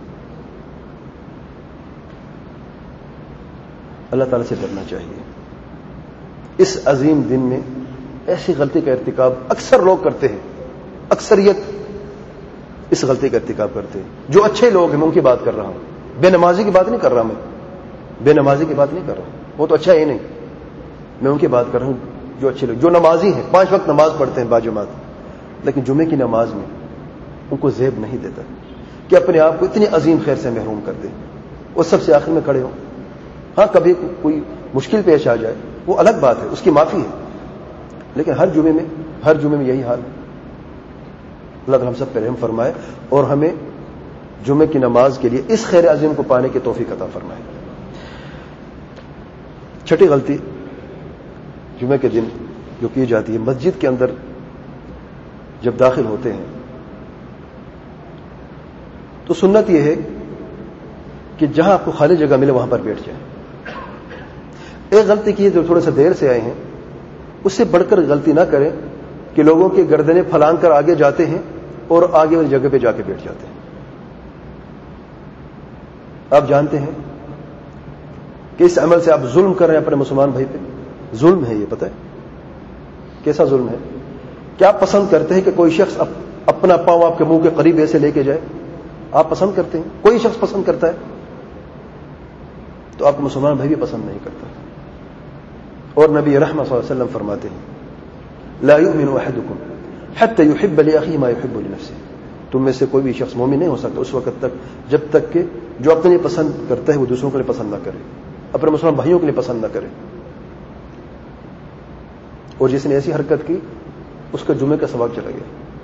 اللہ تعالیٰ سے ڈرنا چاہیے. اس عظیم دن میں ایسی غلطی کا ارتکاب اکثر لوگ کرتے ہیں، اکثریت اس غلطی کا ارتکاب کرتے ہیں. جو اچھے لوگ ہیں میں ان کی بات کر رہا ہوں، بے نمازی کی بات نہیں کر رہا. میں بے نمازی کی بات نہیں کر رہا، وہ تو اچھا ہی نہیں. میں ان کی بات کر رہا ہوں جو اچھے لوگ، جو نمازی ہیں، پانچ وقت نماز پڑھتے ہیں باجماعت، لیکن جمعے کی نماز میں ان کو زیب نہیں دیتا کہ اپنے آپ کو اتنی عظیم خیر سے محروم کر دیں اور سب سے آخر میں کھڑے ہوں. ہاں کبھی کوئی مشکل پیش آ جائے وہ الگ بات ہے، اس کی معافی ہے، لیکن ہر جمعے میں ہر جمعے میں یہی حال ہے. اللہ تعالیٰ ہم سب پہ رحم فرمائے اور ہمیں جمعے کی نماز کے لیے اس خیر عظیم کو پانے کی توفیق عطا فرمائے. چھٹی غلطی جمعے کے دن جو کی جاتی ہے، مسجد کے اندر جب داخل ہوتے ہیں تو سنت یہ ہے کہ جہاں آپ کو خالی جگہ ملے وہاں پر بیٹھ جائیں. ایک غلطی کی ہے جو تھوڑے سے دیر سے آئے ہیں، اس سے بڑھ کر غلطی نہ کریں کہ لوگوں کی گردنیں پھلانگ کر آگے جاتے ہیں اور آگے والی جگہ پہ جا کے بیٹھ جاتے ہیں. آپ جانتے ہیں کہ اس عمل سے آپ ظلم کر رہے ہیں اپنے مسلمان بھائی پہ. ظلم ہے یہ، پتہ ہے کیسا ظلم ہے؟ کیا آپ پسند کرتے ہیں کہ کوئی شخص اپنا پاؤں آپ کے منہ کے قریب ایسے لے کے جائے؟ آپ پسند کرتے ہیں؟ کوئی شخص پسند کرتا ہے؟ تو آپ کو مسلمان بھائی بھی پسند نہیں کرتا. اور نبی رحمۃ صلی اللہ علیہ وسلم فرماتے ہیں لا یؤمن احدکم حتی یحب لاخیہ ما یحب لنفسہ. تم میں سے کوئی بھی شخص مومن نہیں ہو سکتا اس وقت تک جب تک کہ جو اپنے لیے پسند کرتا ہے وہ دوسروں کے لیے پسند نہ کرے، اپنے مسلمان بھائیوں کے لیے پسند نہ کرے. اور جس نے ایسی حرکت کی اس کا جمعے کا ثواب چلا گیا.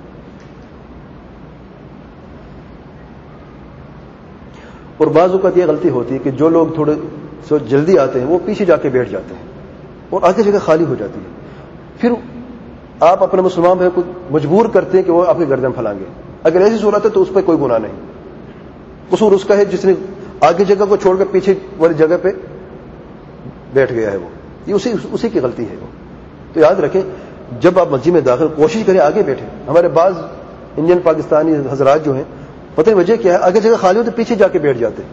اور بعض اوقات یہ غلطی ہوتی ہے کہ جو لوگ تھوڑے سو جلدی آتے ہیں وہ پیچھے جا کے بیٹھ جاتے ہیں اور آگے جگہ خالی ہو جاتی ہے. پھر آپ اپنے مسلمان بھائی کو مجبور کرتے ہیں کہ وہ آپ کی گردن پھلانگے. اگر ایسی صورت ہے تو اس پہ کوئی گناہ نہیں، قصور اس کا ہے جس نے آگے جگہ کو چھوڑ کر پیچھے والی جگہ پہ بیٹھ گیا ہے. وہ یہ اسی اسی کی غلطی ہے. وہ تو یاد رکھیں جب آپ مسجد میں داخل کوشش کریں آگے بیٹھیں. ہمارے بعض انڈین پاکستانی حضرات جو ہیں پتہ نہیں وجہ کیا ہے، آگے جگہ خالی ہو تو پیچھے جا کے بیٹھ جاتے ہیں.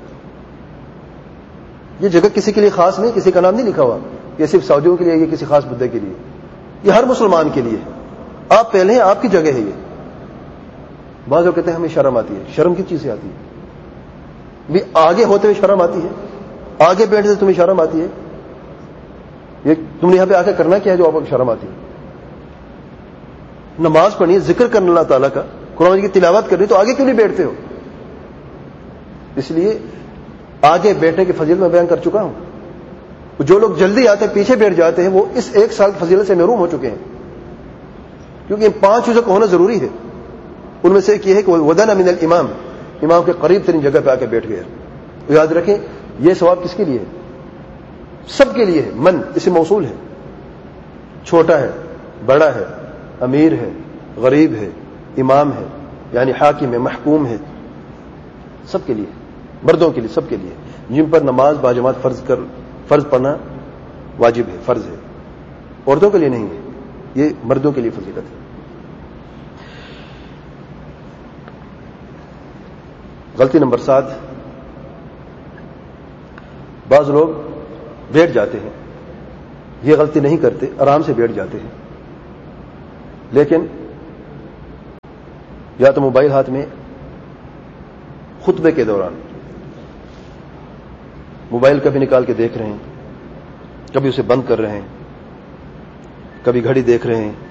یہ جگہ کسی کے لیے خاص نہیں، کسی کا نام نہیں لکھا ہوا یہ صرف سعودیوں کے لیے، یہ کسی خاص مدعے کے لیے، یہ ہر مسلمان کے لیے. آپ پہلے ہیں، آپ کی جگہ ہے یہ. بعض لوگ کہتے ہیں ہمیں شرم آتی ہے. شرم کس چیز سے آتی ہے؟ بھی آگے ہوتے ہوئے شرم آتی ہے؟ آگے بیٹھتے سے تمہیں شرم آتی ہے؟ یہ تم نے یہاں پہ آ کے کرنا کیا ہے جو آپ کو شرم آتی ہے؟ نماز پڑھنی ہے، ذکر کرنا اللہ تعالیٰ کا، قرآن کی تلاوت کرنی، تو آگے کیوں نہیں بیٹھتے ہو؟ اس لیے آگے بیٹھنے کی فضیلت میں بیان کر چکا ہوں. جو لوگ جلدی آتے ہیں پیچھے بیٹھ جاتے ہیں وہ اس ایک سال کی فضیلت سے محروم ہو چکے ہیں، کیونکہ ان پانچ چیزوں کا ہونا ضروری ہے. ان میں سے ایک یہ ہے کہ ودنا من الامام، امام کے قریب ترین جگہ پہ آ کے بیٹھ گیا. یاد رکھیں یہ ثواب کس کے لیے ہے؟ سب کے لیے ہے. من اسے موصول ہے، چھوٹا ہے، بڑا ہے، امیر ہے، غریب ہے، امام ہے یعنی حاکم ہے، محکوم ہے، سب کے لیے، مردوں کے لیے، سب کے لیے جن پر نماز باجماعت فرض کر فرض پڑھنا واجب ہے، فرض ہے. عورتوں کے لیے نہیں ہے، یہ مردوں کے لیے فضیلت ہے. غلطی نمبر سات، بعض لوگ بیٹھ جاتے ہیں، یہ غلطی نہیں کرتے، آرام سے بیٹھ جاتے ہیں، لیکن یا تو موبائل ہاتھ میں خطبے کے دوران موبائل کبھی نکال کے دیکھ رہے ہیں، کبھی اسے بند کر رہے ہیں، کبھی گھڑی دیکھ رہے ہیں،